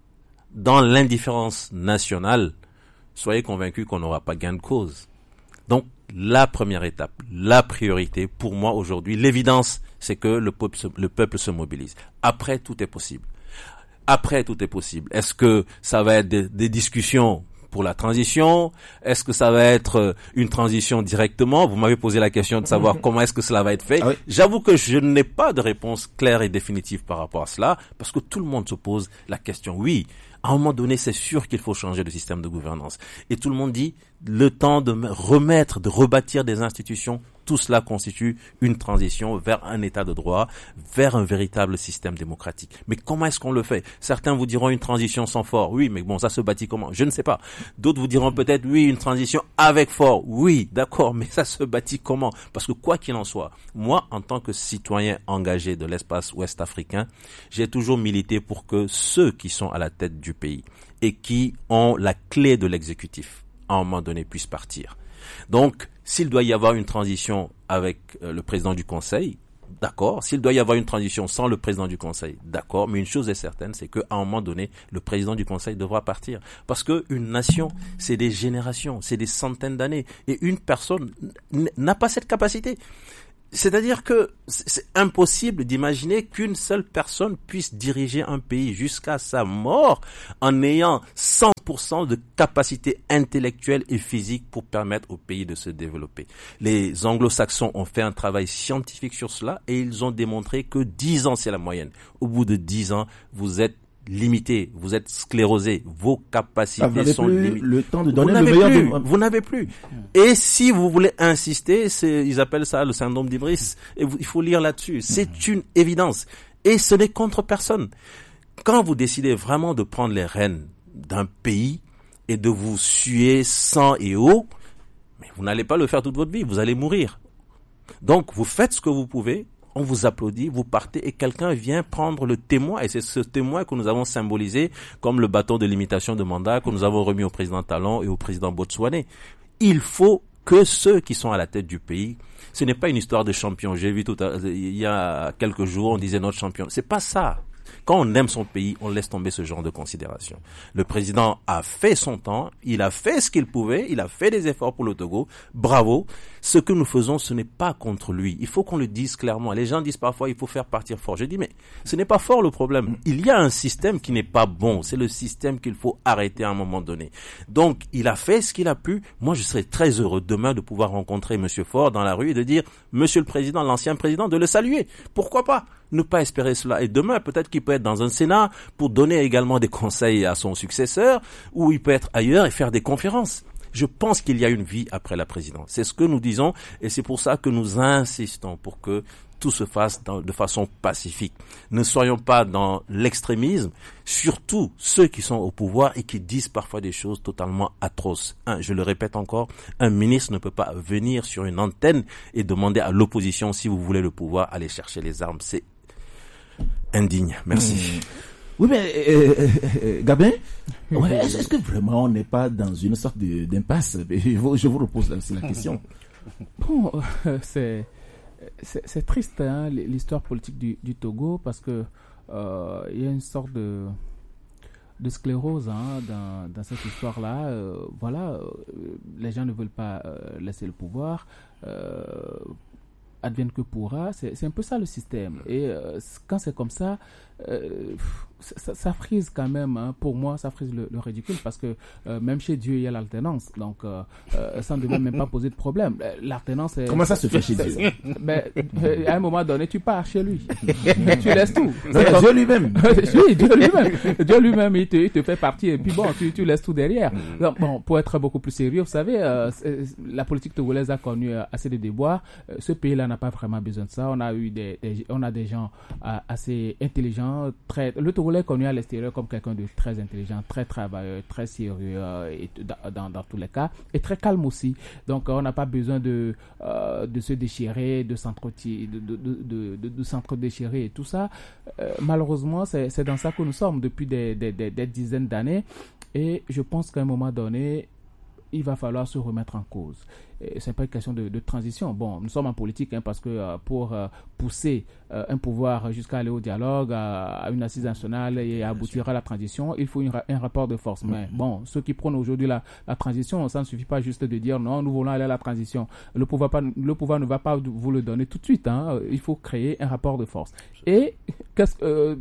dans l'indifférence nationale, soyez convaincus qu'on n'aura pas gain de cause. Donc, la première étape, la priorité, pour moi aujourd'hui, l'évidence, c'est que le peuple se, le peuple se mobilise. Après, tout est possible. Après, tout est possible. Est-ce que ça va être des, des discussions pour la transition? Est-ce que ça va être une transition directement? Vous m'avez posé la question de savoir comment est-ce que cela va être fait. Ah oui. J'avoue que je n'ai pas de réponse claire et définitive par rapport à cela, parce que tout le monde se pose la question. Oui, à un moment donné, c'est sûr qu'il faut changer de système de gouvernance. Et tout le monde dit, le temps de remettre, de rebâtir des institutions, tout cela constitue une transition vers un état de droit, vers un véritable système démocratique. Mais comment est-ce qu'on le fait? Certains vous diront une transition sans fort. Oui, mais bon, ça se bâtit comment? Je ne sais pas. D'autres vous diront peut-être, oui, une transition avec fort. Oui, d'accord, mais ça se bâtit comment? Parce que quoi qu'il en soit, moi, en tant que citoyen engagé de l'espace ouest africain, j'ai toujours milité pour que ceux qui sont à la tête du pays et qui ont la clé de l'exécutif, à un moment donné, puissent partir. Donc, s'il doit y avoir une transition avec euh, le président du Conseil, d'accord. S'il doit y avoir une transition sans le président du Conseil, d'accord. Mais une chose est certaine, c'est qu'à un moment donné, le président du Conseil devra partir. Parce que une nation, c'est des générations, c'est des centaines d'années. Et une personne n'a pas cette capacité. C'est-à-dire que c'est impossible d'imaginer qu'une seule personne puisse diriger un pays jusqu'à sa mort en ayant cent pour cent de capacité intellectuelle et physique pour permettre au pays de se développer. Les anglo-saxons ont fait un travail scientifique sur cela et ils ont démontré que dix ans, c'est la moyenne. Au bout de dix ans, vous êtes limité, vous êtes sclérosé, vos capacités ah, sont limitées. Le temps de donner vous le meilleur plus, de... vous n'avez plus. Et si vous voulez insister, c'est, ils appellent ça le syndrome d'Ibris. Et vous, il faut lire là-dessus. C'est une évidence. Et ce n'est contre personne. Quand vous décidez vraiment de prendre les rênes d'un pays et de vous suer sang et eau, mais vous n'allez pas le faire toute votre vie. Vous allez mourir. Donc, vous faites ce que vous pouvez. On vous applaudit, vous partez et quelqu'un vient prendre le témoin et c'est ce témoin que nous avons symbolisé comme le bâton de limitation de mandat que nous avons remis au président Talon et au président Botsuané. Il faut que ceux qui sont à la tête du pays, ce n'est pas une histoire de champion. J'ai vu tout à, il y a quelques jours, on disait notre champion. C'est pas ça. Quand on aime son pays, on laisse tomber ce genre de considération. Le président a fait son temps, il a fait ce qu'il pouvait, il a fait des efforts pour le Togo. Bravo. Ce que nous faisons, ce n'est pas contre lui. Il faut qu'on le dise clairement. Les gens disent parfois, il faut faire partir fort. Je dis, mais ce n'est pas fort le problème. Il y a un système qui n'est pas bon. C'est le système qu'il faut arrêter à un moment donné. Donc, il a fait ce qu'il a pu. Moi, je serais très heureux demain de pouvoir rencontrer Monsieur Faure dans la rue et de dire, Monsieur le Président, l'ancien président, de le saluer. Pourquoi pas? Ne pas espérer cela. Et demain, peut-être qu'il peut être dans un Sénat pour donner également des conseils à son successeur, ou il peut être ailleurs et faire des conférences. Je pense qu'il y a une vie après la présidence. C'est ce que nous disons et c'est pour ça que nous insistons pour que tout se fasse dans, de façon pacifique. Ne soyons pas dans l'extrémisme, surtout ceux qui sont au pouvoir et qui disent parfois des choses totalement atroces. Un, je le répète encore, un ministre ne peut pas venir sur une antenne et demander à l'opposition, si vous voulez le pouvoir, aller chercher les armes. C'est indigne. Merci. Mmh. Oui, mais euh, euh, euh, Gabin, ouais, est-ce, est-ce que vraiment on n'est pas dans une sorte de, d'impasse? Je vous, je vous repose la, la question. Bon, euh, c'est, c'est c'est triste hein, l'histoire politique du, du Togo parce que euh, il y a une sorte de de sclérose hein, dans, dans cette histoire-là. Euh, voilà, euh, les gens ne veulent pas euh, laisser le pouvoir. Euh, advienne que pourra, c'est, c'est un peu ça le système. Et euh, quand c'est comme ça, euh, ça, ça frise quand même, hein. Pour moi, ça frise le, le ridicule parce que euh, même chez Dieu, il y a l'alternance. Donc, euh, euh, ça ne devrait même pas poser de problème. L'alternance est... Comment ça se fait chez Dieu? Mais, euh, à un moment donné, tu pars chez lui. Tu laisses tout. C'est Dieu lui-même. Oui, Dieu lui-même. Dieu lui-même, il te, il te fait partie et puis bon, tu, tu laisses tout derrière. Donc, bon, pour être beaucoup plus sérieux, vous savez, euh, la politique togolaise a connu euh, assez de déboires. Euh, ce pays-là n'a pas vraiment besoin de ça. On a eu des, des on a des gens euh, assez intelligents, très. Le Togolais est connu à l'extérieur comme quelqu'un de très intelligent, très travailleur, très sérieux euh, et dans, dans, dans tous les cas, et très calme aussi. Donc, euh, on n'a pas besoin de euh, de se déchirer, de s'entretuer, de de de de, de, de s'entre-déchirer et tout ça. Euh, malheureusement, c'est c'est dans ça que nous sommes depuis des des, des, des dizaines d'années. Et je pense qu'à un moment donné, il va falloir se remettre en cause. Et c'est pas une question de, de transition. Bon, nous sommes en politique hein, parce que euh, pour euh, pousser euh, un pouvoir jusqu'à aller au dialogue, à, à une assise nationale et aboutir à la transition, il faut une, un rapport de force. Mais bon, ceux qui prônent aujourd'hui la, la transition, ça ne suffit pas juste de dire non, nous voulons aller à la transition. Le pouvoir, pas, le pouvoir ne va pas vous le donner tout de suite. Hein. Il faut créer un rapport de force. Et qu'est-ce, euh,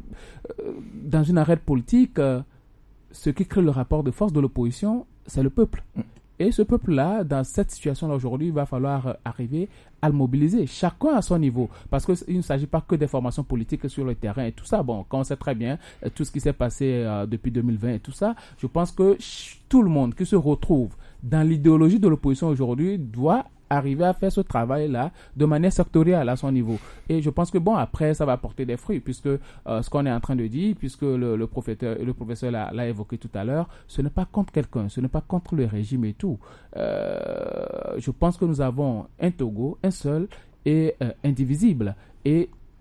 dans une arène politique, euh, ce qui crée le rapport de force de l'opposition, c'est le peuple. Et ce peuple-là, dans cette situation-là aujourd'hui, il va falloir euh, arriver à le mobiliser, chacun à son niveau. Parce qu'il ne s'agit pas que des formations politiques sur le terrain et tout ça. Bon, quand on sait très bien euh, tout ce qui s'est passé euh, depuis deux mille vingt et tout ça, je pense que ch- tout le monde qui se retrouve dans l'idéologie de l'opposition aujourd'hui doit arriver à faire ce travail-là de manière sectorielle à son niveau. Et je pense que bon, après, ça va porter des fruits, puisque euh, ce qu'on est en train de dire, puisque le, le professeur, le professeur l'a, l'a évoqué tout à l'heure, ce n'est pas contre quelqu'un, ce n'est pas contre le régime et tout. Euh, je pense que nous avons un Togo, un seul et euh, indivisible. Et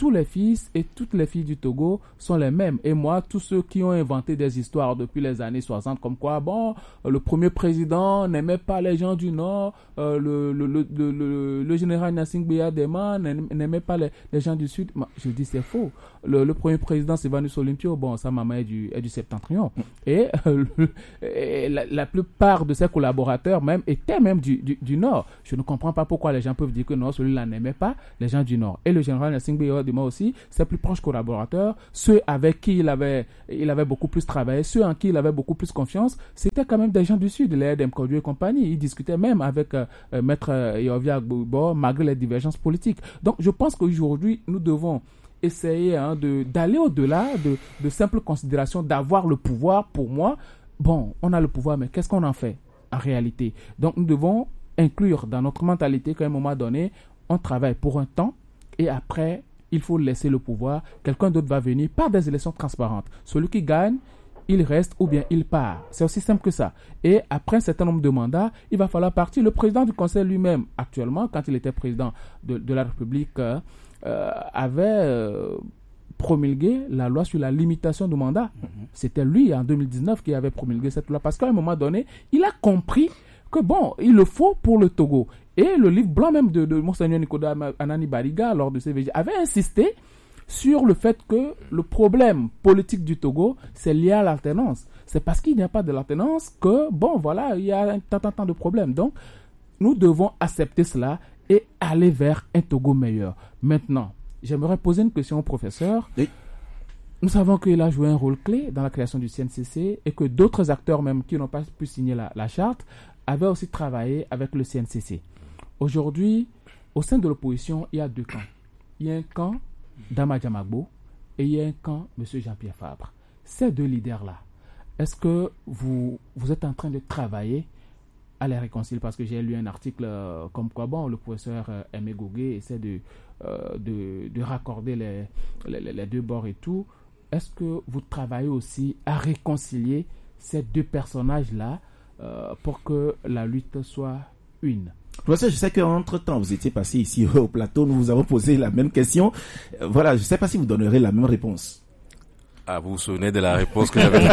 tous les fils et toutes les filles du Togo sont les mêmes. Et moi, tous ceux qui ont inventé des histoires depuis les années soixante, comme quoi, bon, le premier président n'aimait pas les gens du Nord, euh, le, le, le, le, le, le général Gnassingbé Eyadema n'aimait pas les, les gens du Sud. Je dis c'est faux. Le, le premier président, Sylvanus Olympio, bon, sa maman est du, est du Septentrion. Et, euh, le, et la, la plupart de ses collaborateurs même étaient même du, du, du Nord. Je ne comprends pas pourquoi les gens peuvent dire que non, celui-là n'aimait pas les gens du Nord. Et le général Gnassingbé Eyadema aussi, ses plus proches collaborateurs, ceux avec qui il avait, il avait beaucoup plus travaillé, ceux en qui il avait beaucoup plus confiance, c'était quand même des gens du Sud, les Edem Kodjo et compagnie. Il discutait même avec euh, euh, Maître Yovia Agbo, malgré les divergences politiques. Donc, je pense qu'aujourd'hui, nous devons essayer hein, de, d'aller au-delà de, de simples considérations, d'avoir le pouvoir. Pour moi, bon, on a le pouvoir, mais qu'est-ce qu'on en fait en réalité? Donc, nous devons inclure dans notre mentalité qu'à un moment donné, on travaille pour un temps et après, il faut laisser le pouvoir. Quelqu'un d'autre va venir par des élections transparentes. Celui qui gagne, il reste ou bien il part. C'est aussi simple que ça. Et après un certain nombre de mandats, il va falloir partir. Le président du Conseil lui-même, actuellement, quand il était président de, de la République, euh, euh, avait euh, promulgué la loi sur la limitation du mandat. Mm-hmm. C'était lui, en deux mille dix-neuf, qui avait promulgué cette loi. Parce qu'à un moment donné, il a compris que bon, il le faut pour le Togo. Et le livre blanc même de, de Monseigneur Nicolas Anani Bariga, lors de C V G, avait insisté sur le fait que le problème politique du Togo, c'est lié à l'alternance. C'est parce qu'il n'y a pas de l'alternance que, bon, voilà, il y a un tant, tant, tant de problèmes. Donc, nous devons accepter cela et aller vers un Togo meilleur. Maintenant, j'aimerais poser une question au professeur. Oui. Nous savons qu'il a joué un rôle clé dans la création du C N C C et que d'autres acteurs même qui n'ont pas pu signer la, la charte avaient aussi travaillé avec le C N C C. Aujourd'hui, au sein de l'opposition, il y a deux camps. Il y a un camp Dama Djamagbo et il y a un camp M. Jean-Pierre Fabre. Ces deux leaders-là, est-ce que vous, vous êtes en train de travailler à les réconcilier? Parce que j'ai lu un article euh, comme quoi bon, le professeur euh, Aimé Gougué essaie de, euh, de, de raccorder les, les, les deux bords et tout. Est-ce que vous travaillez aussi à réconcilier ces deux personnages-là euh, pour que la lutte soit une? Professeur, je sais qu'entre-temps, vous étiez passé ici au plateau, nous vous avons posé la même question. Euh, voilà, je ne sais pas si vous donnerez la même réponse. Ah, vous vous souvenez de la réponse que j'avais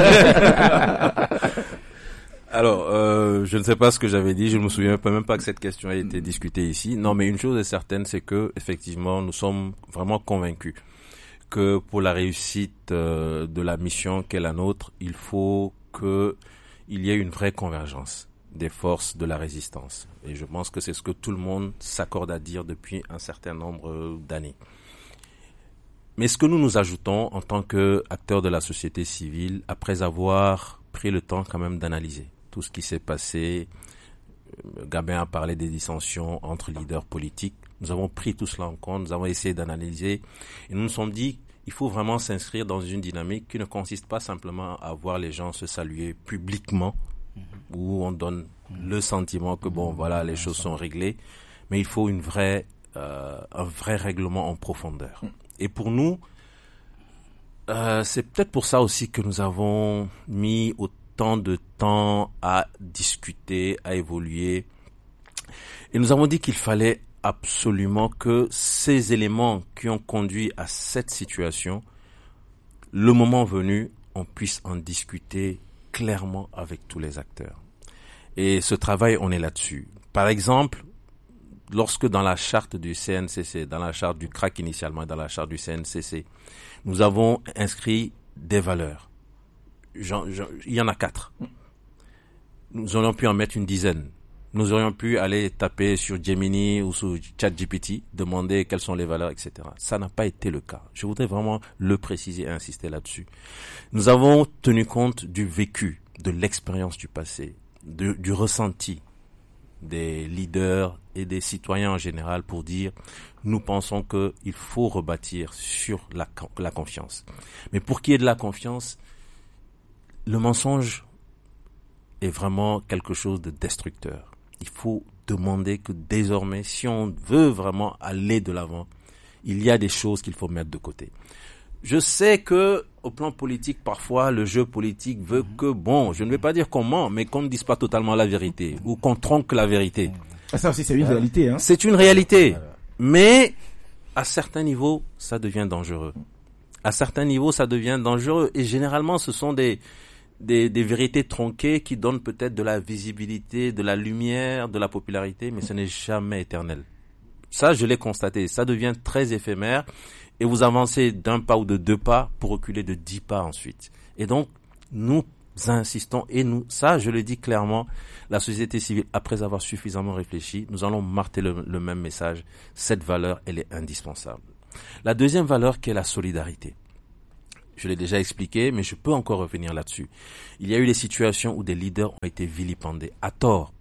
Alors, euh, je ne sais pas ce que j'avais dit, je ne me souviens même pas que cette question a été discutée ici. Non, mais une chose est certaine, c'est que effectivement, nous sommes vraiment convaincus que pour la réussite euh, de la mission qu'est la nôtre, il faut que il y ait une vraie convergence des forces de la résistance. Et je pense que c'est ce que tout le monde s'accorde à dire depuis un certain nombre d'années. Mais ce que nous nous ajoutons en tant qu'acteurs de la société civile, après avoir pris le temps quand même d'analyser tout ce qui s'est passé, Gabin a parlé des dissensions entre leaders politiques, nous avons pris tout cela en compte, nous avons essayé d'analyser et nous nous sommes dit il faut vraiment s'inscrire dans une dynamique qui ne consiste pas simplement à voir les gens se saluer publiquement, où on donne le sentiment que bon voilà les choses sont réglées, mais il faut une vraie euh, un vrai règlement en profondeur. Et pour nous, euh, c'est peut-être pour ça aussi que nous avons mis autant de temps à discuter, à évoluer, et nous avons dit qu'il fallait absolument que ces éléments qui ont conduit à cette situation, le moment venu, on puisse en discuter clairement avec tous les acteurs. Et ce travail, on est là-dessus. Par exemple, lorsque dans la charte du C N C C, dans la charte du C R A C initialement, dans la charte du C N C C, nous avons inscrit des valeurs. J'en, j'en, il y en a quatre. Nous aurions pu en mettre une dizaine. Nous aurions pu aller taper sur Gemini ou sur ChatGPT, demander quelles sont les valeurs, et cetera. Ça n'a pas été le cas. Je voudrais vraiment le préciser et insister là-dessus. Nous avons tenu compte du vécu, de l'expérience du passé, de, du ressenti des leaders et des citoyens en général pour dire nous pensons qu'il faut rebâtir sur la, la confiance. Mais pour qu'il y ait de la confiance, le mensonge est vraiment quelque chose de destructeur. Il faut demander que désormais, si on veut vraiment aller de l'avant, il y a des choses qu'il faut mettre de côté. Je sais que au plan politique, parfois, le jeu politique veut que, bon, je ne vais pas dire qu'on ment, mais qu'on ne dise pas totalement la vérité, ou qu'on tronque la vérité. Ça aussi, c'est une réalité, hein. C'est une réalité. Mais, à certains niveaux, ça devient dangereux. À certains niveaux, ça devient dangereux. Et généralement, ce sont des, des, des vérités tronquées qui donnent peut-être de la visibilité, de la lumière, de la popularité, mais ce n'est jamais éternel. Ça, je l'ai constaté. Ça devient très éphémère et vous avancez d'un pas ou de deux pas pour reculer de dix pas ensuite. Et donc, nous insistons et nous, ça, je le dis clairement, la société civile, après avoir suffisamment réfléchi, nous allons marteler le, le même message. Cette valeur, elle est indispensable. La deuxième valeur qui est la solidarité. Je l'ai déjà expliqué, mais je peux encore revenir là-dessus. Il y a eu des situations où des leaders ont été vilipendés, à tort.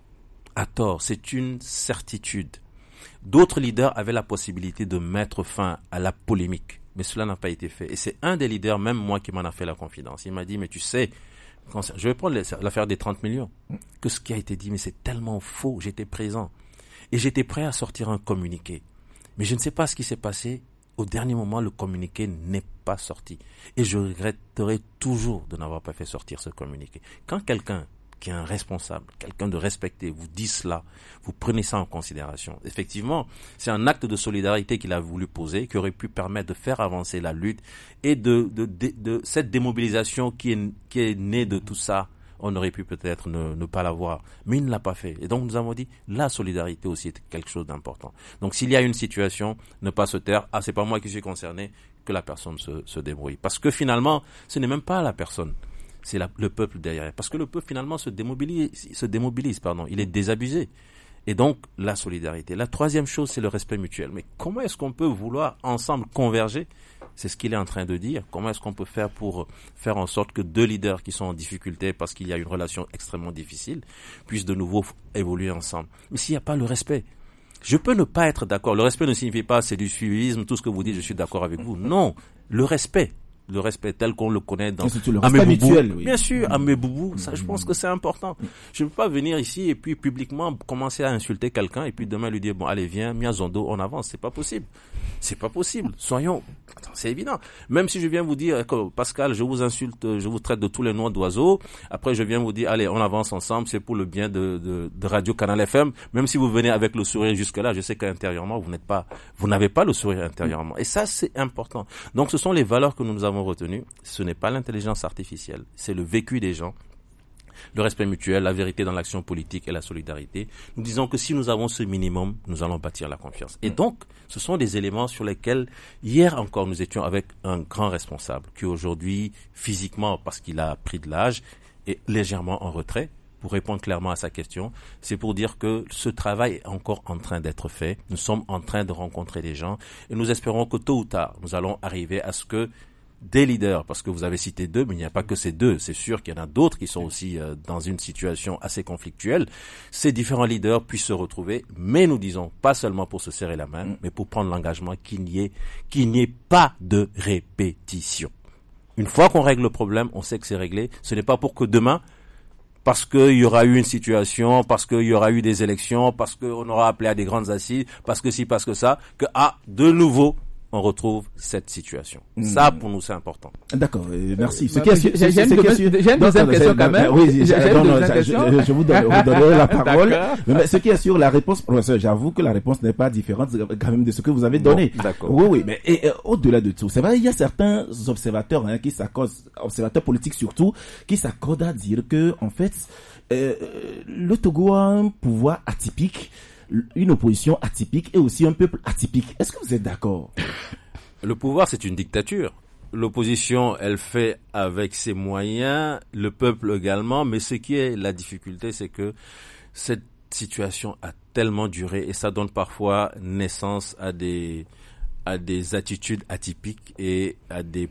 À tort, c'est une certitude. D'autres leaders avaient la possibilité de mettre fin à la polémique, mais cela n'a pas été fait. Et c'est un des leaders, même moi, qui m'en a fait la confidence. Il m'a dit, mais tu sais, quand je vais prendre l'affaire des trente millions, que ce qui a été dit, mais c'est tellement faux, j'étais présent. Et j'étais prêt à sortir un communiqué. Mais je ne sais pas ce qui s'est passé. Au dernier moment, le communiqué n'est pas sorti. Et je regretterai toujours de n'avoir pas fait sortir ce communiqué. Quand quelqu'un qui est un responsable, quelqu'un de respecté, vous dit cela, vous prenez ça en considération. Effectivement, c'est un acte de solidarité qu'il a voulu poser, qui aurait pu permettre de faire avancer la lutte et de, de, de, de cette démobilisation qui est, qui est née de tout ça. On aurait pu peut-être ne, ne pas l'avoir, mais il ne l'a pas fait. Et donc nous avons dit, la solidarité aussi est quelque chose d'important. Donc s'il y a une situation, ne pas se taire, ah c'est pas moi qui suis concerné, que la personne se, se débrouille. Parce que finalement, ce n'est même pas la personne, c'est la, le peuple derrière. Parce que le peuple finalement se démobilise, se démobilise, pardon, il est désabusé. Et donc la solidarité. La troisième chose, c'est le respect mutuel. Mais comment est-ce qu'on peut vouloir ensemble converger ? C'est ce qu'il est en train de dire. Comment est-ce qu'on peut faire pour faire en sorte que deux leaders qui sont en difficulté parce qu'il y a une relation extrêmement difficile puissent de nouveau évoluer ensemble? Mais s'il n'y a pas le respect, je peux ne pas être d'accord. Le respect ne signifie pas c'est du suivisme, tout ce que vous dites, je suis d'accord avec vous. Non, le respect. Le respect tel qu'on le connaît dans Ameboubou. Oui. Bien sûr, Ameboubou, ça je pense que c'est important. Je ne peux pas venir ici et puis publiquement commencer à insulter quelqu'un et puis demain lui dire bon allez viens, Miazondo, on avance, c'est pas possible. C'est pas possible. Soyons, c'est évident. Même si je viens vous dire que Pascal, je vous insulte, je vous traite de tous les noms d'oiseaux, après je viens vous dire allez, on avance ensemble, c'est pour le bien de, de, de Radio Canal F M, même si vous venez avec le sourire jusque là, je sais qu'intérieurement vous n'êtes pas, vous n'avez pas le sourire intérieurement. Et ça c'est important. Donc ce sont les valeurs que nous avons retenues. Ce n'est pas l'intelligence artificielle, c'est le vécu des gens. Le respect mutuel, la vérité dans l'action politique et la solidarité. Nous disons que si nous avons ce minimum, nous allons bâtir la confiance. Et donc, ce sont des éléments sur lesquels, hier encore, nous étions avec un grand responsable qui aujourd'hui, physiquement, parce qu'il a pris de l'âge, est légèrement en retrait. Pour répondre clairement à sa question, c'est pour dire que ce travail est encore en train d'être fait. Nous sommes en train de rencontrer des gens et nous espérons que tôt ou tard, nous allons arriver à ce que des leaders, parce que vous avez cité deux, mais il n'y a pas que ces deux. C'est sûr qu'il y en a d'autres qui sont aussi euh, dans une situation assez conflictuelle. Ces différents leaders puissent se retrouver, mais nous disons pas seulement pour se serrer la main, mais pour prendre l'engagement qu'il n'y ait, qu'il n'y ait pas de répétition. Une fois qu'on règle le problème, on sait que c'est réglé. Ce n'est pas pour que demain, parce qu'il y aura eu une situation, parce qu'il y aura eu des élections, parce qu'on aura appelé à des grandes assises, parce que si, parce que ça, que ah, de nouveau, on retrouve cette situation. Mmh. Ça, pour nous, c'est important. D'accord, euh, merci. Ce euh, qui j'ai une, une deuxième question quand même. Oui, j'ai une deuxième question. Je, je vous donne, vous donnerai la parole. Mais ce qui assure la réponse, professeur, j'avoue que la réponse n'est pas différente quand même de ce que vous avez donné. Bon, d'accord. Oui, oui, mais et, et, au-delà de tout, c'est vrai, il y a certains observateurs hein, qui s'accordent, observateurs politiques surtout, qui s'accordent à dire que, en fait, euh, le Togo a un pouvoir atypique, une opposition atypique et aussi un peuple atypique. Est-ce que vous êtes d'accord? Le pouvoir, c'est une dictature. L'opposition, elle fait avec ses moyens, le peuple également, mais ce qui est la difficulté, c'est que cette situation a tellement duré et ça donne parfois naissance à des, à des attitudes atypiques et à des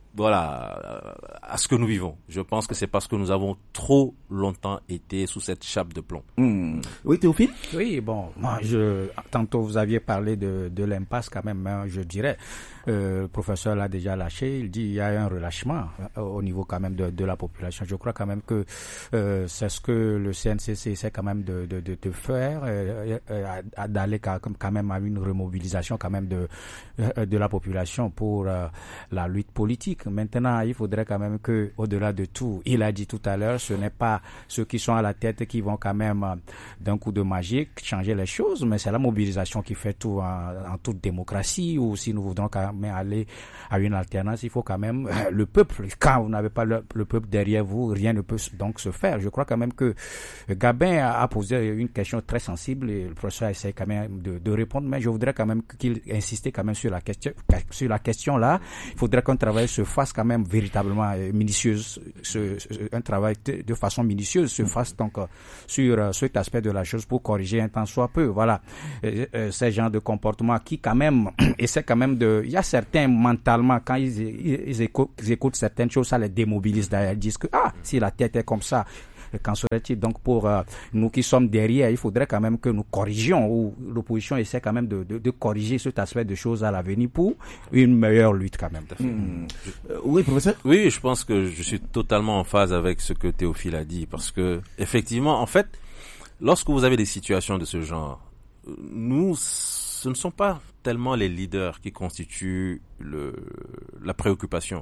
voilà, à ce que nous vivons. Je pense que c'est parce que nous avons trop longtemps été sous cette chape de plomb. Mmh. Oui, Théophile? Oui, bon, moi, je, tantôt vous aviez parlé de, de l'impasse quand même, hein, je dirais. Euh, le professeur l'a déjà lâché, il dit il y a un relâchement euh, au niveau quand même de, de la population. Je crois quand même que euh, c'est ce que le C N C C essaie quand même de, de, de, de faire, euh, euh, d'aller quand même à une remobilisation quand même de, euh, de la population pour euh, la lutte politique. Maintenant, il faudrait quand même que, au-delà de tout, il a dit tout à l'heure, ce n'est pas pas ceux qui sont à la tête qui vont quand même, euh, d'un coup de magie, changer les choses, mais c'est la mobilisation qui fait tout en, en toute démocratie, ou si nous voudrons quand même aller à une alternance, il faut quand même euh, le peuple. Quand vous n'avez pas le, le peuple derrière vous, rien ne peut donc se faire. Je crois quand même que Gabin a, a posé une question très sensible et le professeur essaie quand même de, de répondre, mais je voudrais quand même qu'il insiste quand même sur la question, sur la question là. Il faudrait qu'un travail se fasse quand même véritablement minutieuse, ce, ce, un travail de, de façon minutieuse se fasse donc sur euh, cet aspect de la chose pour corriger un tant soit peu. Voilà, euh, euh, ces genres de comportements qui quand même essaient quand même de, il y a certains mentalement quand ils, ils, ils, écoutent, ils écoutent certaines choses, ça les démobilise d'ailleurs, ils disent que ah si la tête est comme ça, qu'en serait-il? Donc pour euh, nous qui sommes derrière, il faudrait quand même que nous corrigions, ou l'opposition essaie quand même de, de, de corriger cet aspect de choses à l'avenir pour une meilleure lutte quand même. Mmh. Euh, oui, professeur. Oui, je pense que je suis totalement en phase avec ce que Théophile a dit, parce que effectivement, en fait, lorsque vous avez des situations de ce genre, nous, ce ne sont pas tellement les leaders qui constituent le, la préoccupation.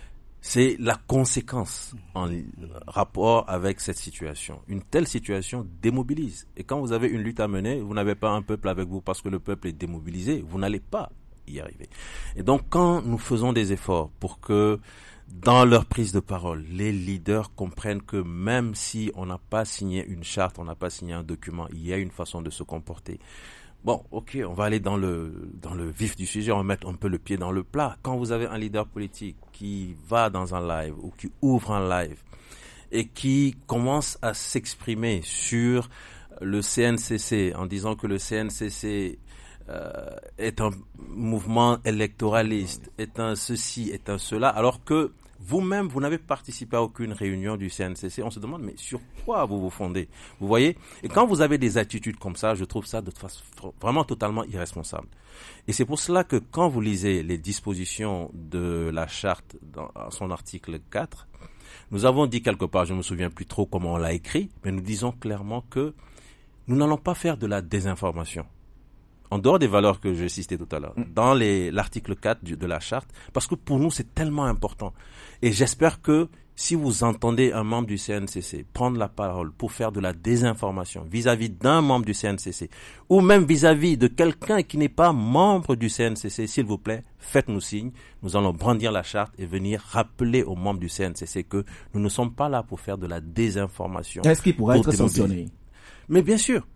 C'est la conséquence en rapport avec cette situation. Une telle situation démobilise. Et quand vous avez une lutte à mener, vous n'avez pas un peuple avec vous parce que le peuple est démobilisé, vous n'allez pas y arriver. Et donc, quand nous faisons des efforts pour que, dans leur prise de parole, les leaders comprennent que même si on n'a pas signé une charte, on n'a pas signé un document, il y a une façon de se comporter. Bon, ok, on va aller dans le dans le vif du sujet, on va mettre un peu le pied dans le plat. Quand vous avez un leader politique qui va dans un live ou qui ouvre un live et qui commence à s'exprimer sur le C N C C en disant que le C N C C euh, est un mouvement électoraliste, est un ceci, est un cela, alors que vous-même, vous n'avez participé à aucune réunion du C N C C. On se demande, mais sur quoi vous vous fondez? Vous voyez? Et quand vous avez des attitudes comme ça, je trouve ça de façon vraiment totalement irresponsable. Et c'est pour cela que quand vous lisez les dispositions de la charte dans son article quatre, nous avons dit quelque part, je ne me souviens plus trop comment on l'a écrit, mais nous disons clairement que nous n'allons pas faire de la désinformation. En dehors des valeurs que j'ai citées tout à l'heure, dans les, l'article quatre du, de la charte, parce que pour nous, c'est tellement important. Et j'espère que si vous entendez un membre du C N C C prendre la parole pour faire de la désinformation vis-à-vis d'un membre du C N C C, ou même vis-à-vis de quelqu'un qui n'est pas membre du C N C C, s'il vous plaît, faites-nous signe. Nous allons brandir la charte et venir rappeler aux membres du C N C C que nous ne sommes pas là pour faire de la désinformation. Est-ce qu'il pourra être sanctionné? Mais bien sûr.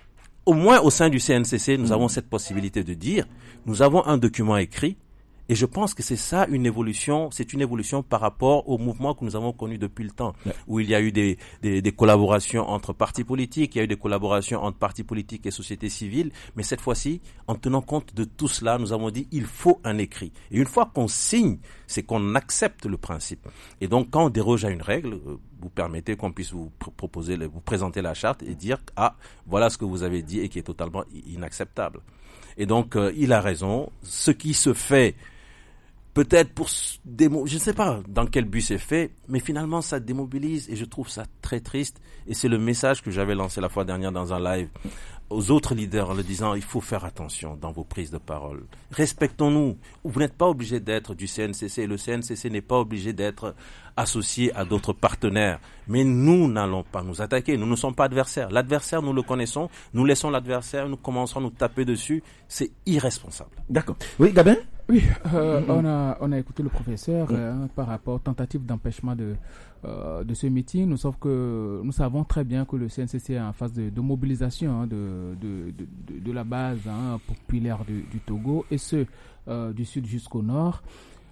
Au moins au sein du C N C C, nous mmh. avons cette possibilité de dire, nous avons un document écrit, et je pense que c'est ça une évolution, c'est une évolution par rapport au mouvement que nous avons connu depuis le temps, ouais. où il y a eu des, des, des collaborations entre partis politiques, il y a eu des collaborations entre partis politiques et société civile, mais cette fois-ci, en tenant compte de tout cela, nous avons dit, il faut un écrit. Et une fois qu'on signe, c'est qu'on accepte le principe. Et donc, quand on déroge à une règle, vous permettez qu'on puisse vous proposer, vous présenter la charte et dire, ah, voilà ce que vous avez dit et qui est totalement inacceptable. Et donc, euh, il a raison. Ce qui se fait, peut-être pour des mots, je ne sais pas dans quel but c'est fait, mais finalement ça démobilise et je trouve ça très triste. Et c'est le message que j'avais lancé la fois dernière dans un live aux autres leaders en leur disant il faut faire attention dans vos prises de parole. Respectons-nous. Vous n'êtes pas obligé d'être du C N C C. Le C N C C n'est pas obligé d'être associé à d'autres partenaires. Mais nous n'allons pas nous attaquer. Nous ne sommes pas adversaires. L'adversaire, nous le connaissons. Nous laissons l'adversaire, nous commençons à nous taper dessus. C'est irresponsable. D'accord. Oui, Gabin? Oui, euh, mm-hmm. on a on a écouté le professeur mm-hmm. euh, par rapport aux tentatives d'empêchement de euh, de ce meeting. Nous sauf que nous savons très bien que le C N C C est en phase de, de mobilisation hein, de, de, de de de la base hein, populaire du, du Togo et ce euh, du sud jusqu'au nord.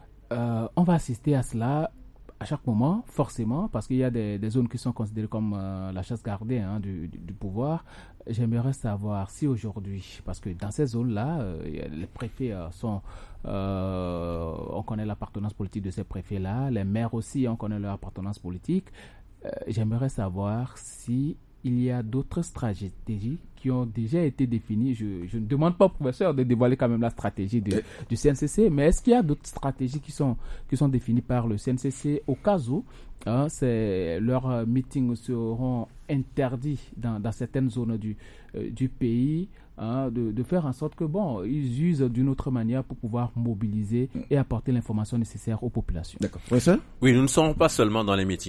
Euh, on va assister à cela à chaque moment, forcément, parce qu'il y a des, des zones qui sont considérées comme euh, la chasse gardée hein, du, du, du pouvoir. J'aimerais savoir si aujourd'hui, parce que dans ces zones-là, euh, les préfets euh, sont, euh, on connaît l'appartenance politique de ces préfets-là, les maires aussi, on connaît leur appartenance politique. Euh, j'aimerais savoir si il y a d'autres stratégies qui ont déjà été définies. Je, je ne demande pas au professeur de dévoiler quand même la stratégie de, du C N C C, mais est-ce qu'il y a d'autres stratégies qui sont, qui sont définies par le C N C C au cas où hein, c'est, leurs meetings seront interdits dans, dans certaines zones du, euh, du pays, hein, de, de faire en sorte que bon, ils usent d'une autre manière pour pouvoir mobiliser et apporter l'information nécessaire aux populations. D'accord. Professeur ? Oui, nous ne sommes pas seulement dans les meetings.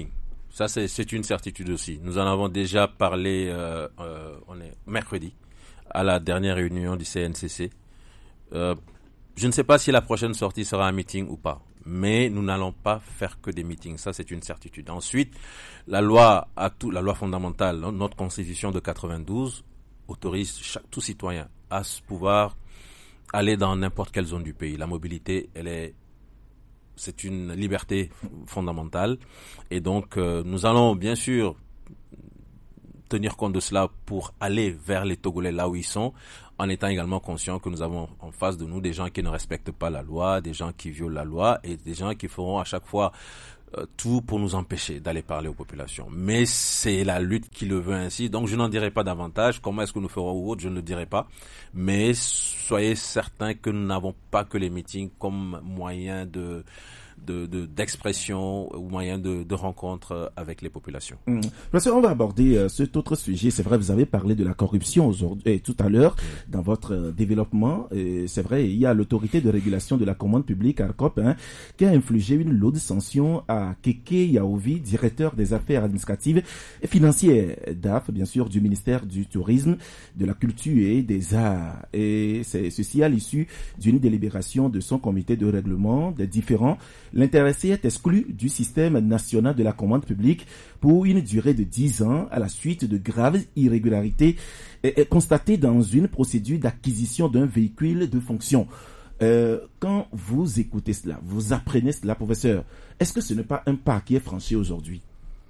Ça, c'est, c'est une certitude aussi. Nous en avons déjà parlé, euh, euh, on est mercredi, à la dernière réunion du C N C C. Euh, je ne sais pas si la prochaine sortie sera un meeting ou pas, mais nous n'allons pas faire que des meetings. Ça, c'est une certitude. Ensuite, la loi, à tout, la loi fondamentale, notre constitution de quatre-vingt-douze, autorise chaque, tout citoyen à se pouvoir aller dans n'importe quelle zone du pays. La mobilité, elle est, c'est une liberté fondamentale. Et donc, euh, nous allons bien sûr tenir compte de cela pour aller vers les Togolais là où ils sont, en étant également conscients que nous avons en face de nous des gens qui ne respectent pas la loi, des gens qui violent la loi et des gens qui feront à chaque fois euh, tout pour nous empêcher d'aller parler aux populations. Mais c'est la lutte qui le veut ainsi, donc je n'en dirai pas davantage. Comment est-ce que nous ferons ou autre, je ne le dirai pas. Mais soyez certains que nous n'avons pas que les meetings comme moyen de... De, de, d'expression ou moyen de, de rencontre avec les populations. Mmh. Professeur, on va aborder euh, cet autre sujet. C'est vrai, vous avez parlé de la corruption aujourd'hui, et tout à l'heure, mmh. dans votre euh, développement. Et c'est vrai, il y a l'autorité de régulation de la commande publique, ARCOP, hein, qui a infligé une lourde sanction à Keke Yaovi, directeur des affaires administratives et financières d'A F, bien sûr, du ministère du Tourisme, de la Culture et des Arts. Et c'est ceci à l'issue d'une délibération de son comité de règlement des différents. L'intéressé est exclu du système national de la commande publique pour une durée de dix ans à la suite de graves irrégularités constatées dans une procédure d'acquisition d'un véhicule de fonction. Euh, quand vous écoutez cela, vous apprenez cela, professeur, est-ce que ce n'est pas un pas qui est franchi aujourd'hui?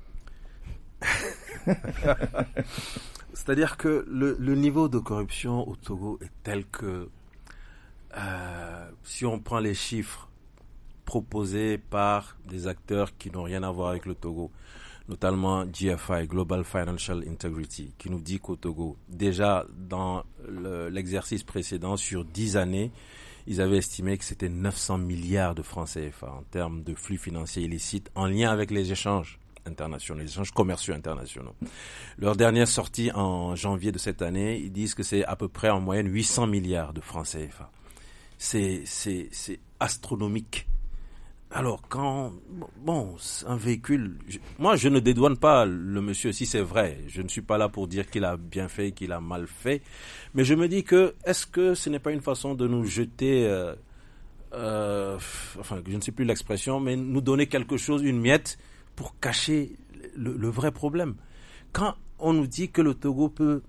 C'est-à-dire que le, le niveau de corruption au Togo est tel que euh, si on prend les chiffres proposés par des acteurs qui n'ont rien à voir avec le Togo, notamment G F I, Global Financial Integrity, qui nous dit qu'au Togo, déjà dans le, l'exercice précédent, sur dix années, ils avaient estimé que c'était neuf cents milliards de francs C F A en termes de flux financiers illicites en lien avec les échanges internationaux, les échanges commerciaux internationaux. Leur dernière sortie en janvier de cette année, ils disent que c'est à peu près en moyenne huit cents milliards de francs C F A. C'est, c'est, c'est astronomique. Alors, quand, bon, un véhicule, je, moi, je ne dédouane pas le monsieur, si c'est vrai. Je ne suis pas là pour dire qu'il a bien fait, qu'il a mal fait. Mais je me dis que, est-ce que ce n'est pas une façon de nous jeter, euh, euh, enfin, je ne sais plus l'expression, mais nous donner quelque chose, une miette, pour cacher le, le vrai problème. Quand on nous dit que le Togo peut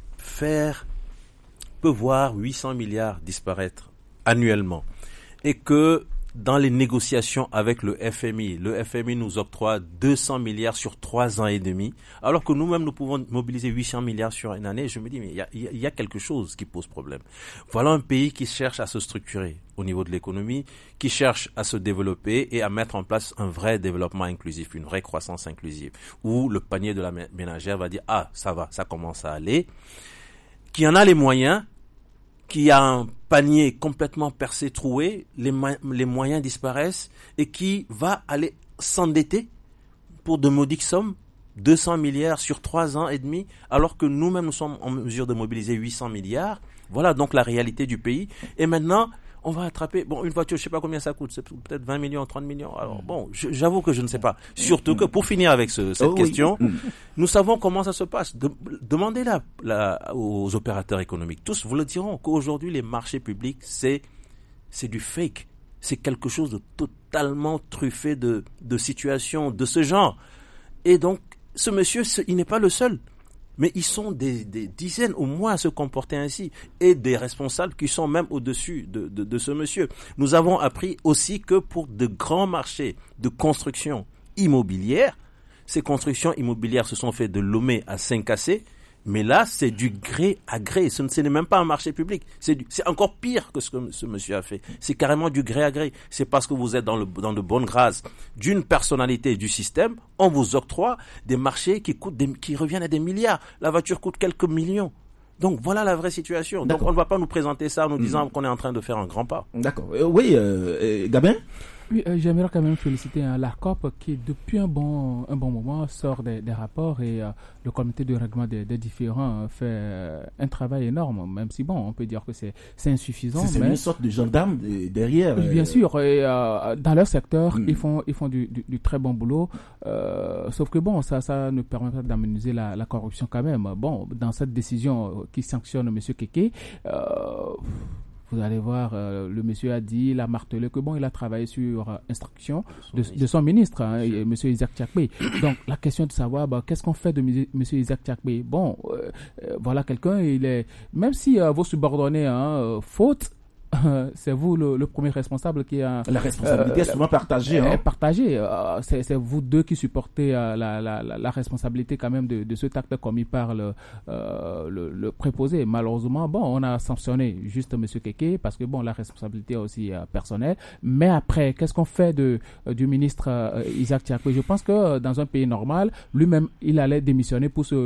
faire, peut voir huit cents milliards disparaître annuellement, et que, dans les négociations avec le F M I, le F M I nous octroie deux cents milliards sur trois ans et demi, alors que nous-mêmes nous pouvons mobiliser huit cents milliards sur une année. Je me dis, mais il y a, il y a quelque chose qui pose problème. Voilà un pays qui cherche à se structurer au niveau de l'économie, qui cherche à se développer et à mettre en place un vrai développement inclusif, une vraie croissance inclusive, où le panier de la ménagère va dire, ah, ça va, ça commence à aller, qui en a les moyens, qui a un panier complètement percé, troué, les, ma- les moyens disparaissent, et qui va aller s'endetter pour de modiques sommes, deux cents milliards sur trois ans et demi, alors que nous-mêmes nous sommes en mesure de mobiliser huit cents milliards. Voilà donc la réalité du pays. Et maintenant, on va attraper, bon, une voiture, je sais pas combien ça coûte, c'est peut-être vingt millions, trente millions. Alors bon, je, j'avoue que je ne sais pas. Surtout que pour finir avec ce, cette oh, question, oui. Nous savons comment ça se passe. De, demandez là, là aux opérateurs économiques. Tous vous le diront qu'aujourd'hui les marchés publics c'est c'est du fake, c'est quelque chose de totalement truffé de de situations de ce genre. Et donc ce monsieur, ce, il n'est pas le seul. Mais ils sont des, des dizaines au moins à se comporter ainsi, et des responsables qui sont même au-dessus de, de, de ce monsieur. Nous avons appris aussi que pour de grands marchés de construction immobilière, ces constructions immobilières se sont faites de Lomé à Saint-Cassé, mais là c'est du gré à gré, ce n'est même pas un marché public, c'est, du, c'est encore pire que ce que ce monsieur a fait, c'est carrément du gré à gré, c'est parce que vous êtes dans, le, dans de bonnes grâces d'une personnalité du système, on vous octroie des marchés qui, coûtent des, qui reviennent à des milliards, la voiture coûte quelques millions. Donc voilà la vraie situation. Donc D'accord. On ne va pas nous présenter ça en nous disant mmh. qu'on est en train de faire un grand pas. D'accord. Euh, oui, euh, euh, Gabin, Oui, euh, j'aimerais quand même féliciter hein, l'ARCOP qui, depuis un bon, un bon moment, sort des, des rapports et euh, le comité de règlement des, des différends euh, fait euh, un travail énorme, même si, bon, on peut dire que c'est, c'est insuffisant. C'est, c'est mais... une sorte de gendarme derrière. Oui, bien euh... sûr. Et euh, dans leur secteur, mm. ils font, ils font du, du, du très bon boulot. Euh, sauf que, bon, ça, ça ne permet pas d'amenuiser la, la corruption quand même. Bon, dans cette décision qui sanctionne M. Kéké, euh, vous allez voir, euh, le monsieur a dit, il a martelé que bon, il a travaillé sur euh, instruction de, de son ministre, hein, et, monsieur Isaac Tchakbé. Donc, la question de savoir, bah, qu'est-ce qu'on fait de monsieur Isaac Tchakbé? Bon, euh, euh, voilà quelqu'un, il est, même si euh, vos subordonnés, hein, euh, faute, c'est vous le, le premier responsable qui a... La responsabilité euh, est souvent partagée. Hein. Partagée. Euh, c'est, c'est vous deux qui supportez euh, la, la, la, la responsabilité quand même de, de cet acte commis par le, euh, le, le préposé. Malheureusement, bon, on a sanctionné juste M. Kéké parce que bon, la responsabilité est aussi euh, personnelle. Mais après, qu'est-ce qu'on fait de, euh, du ministre euh, Isaac Tchakbé? Je pense que euh, dans un pays normal, lui-même, il allait démissionner pour se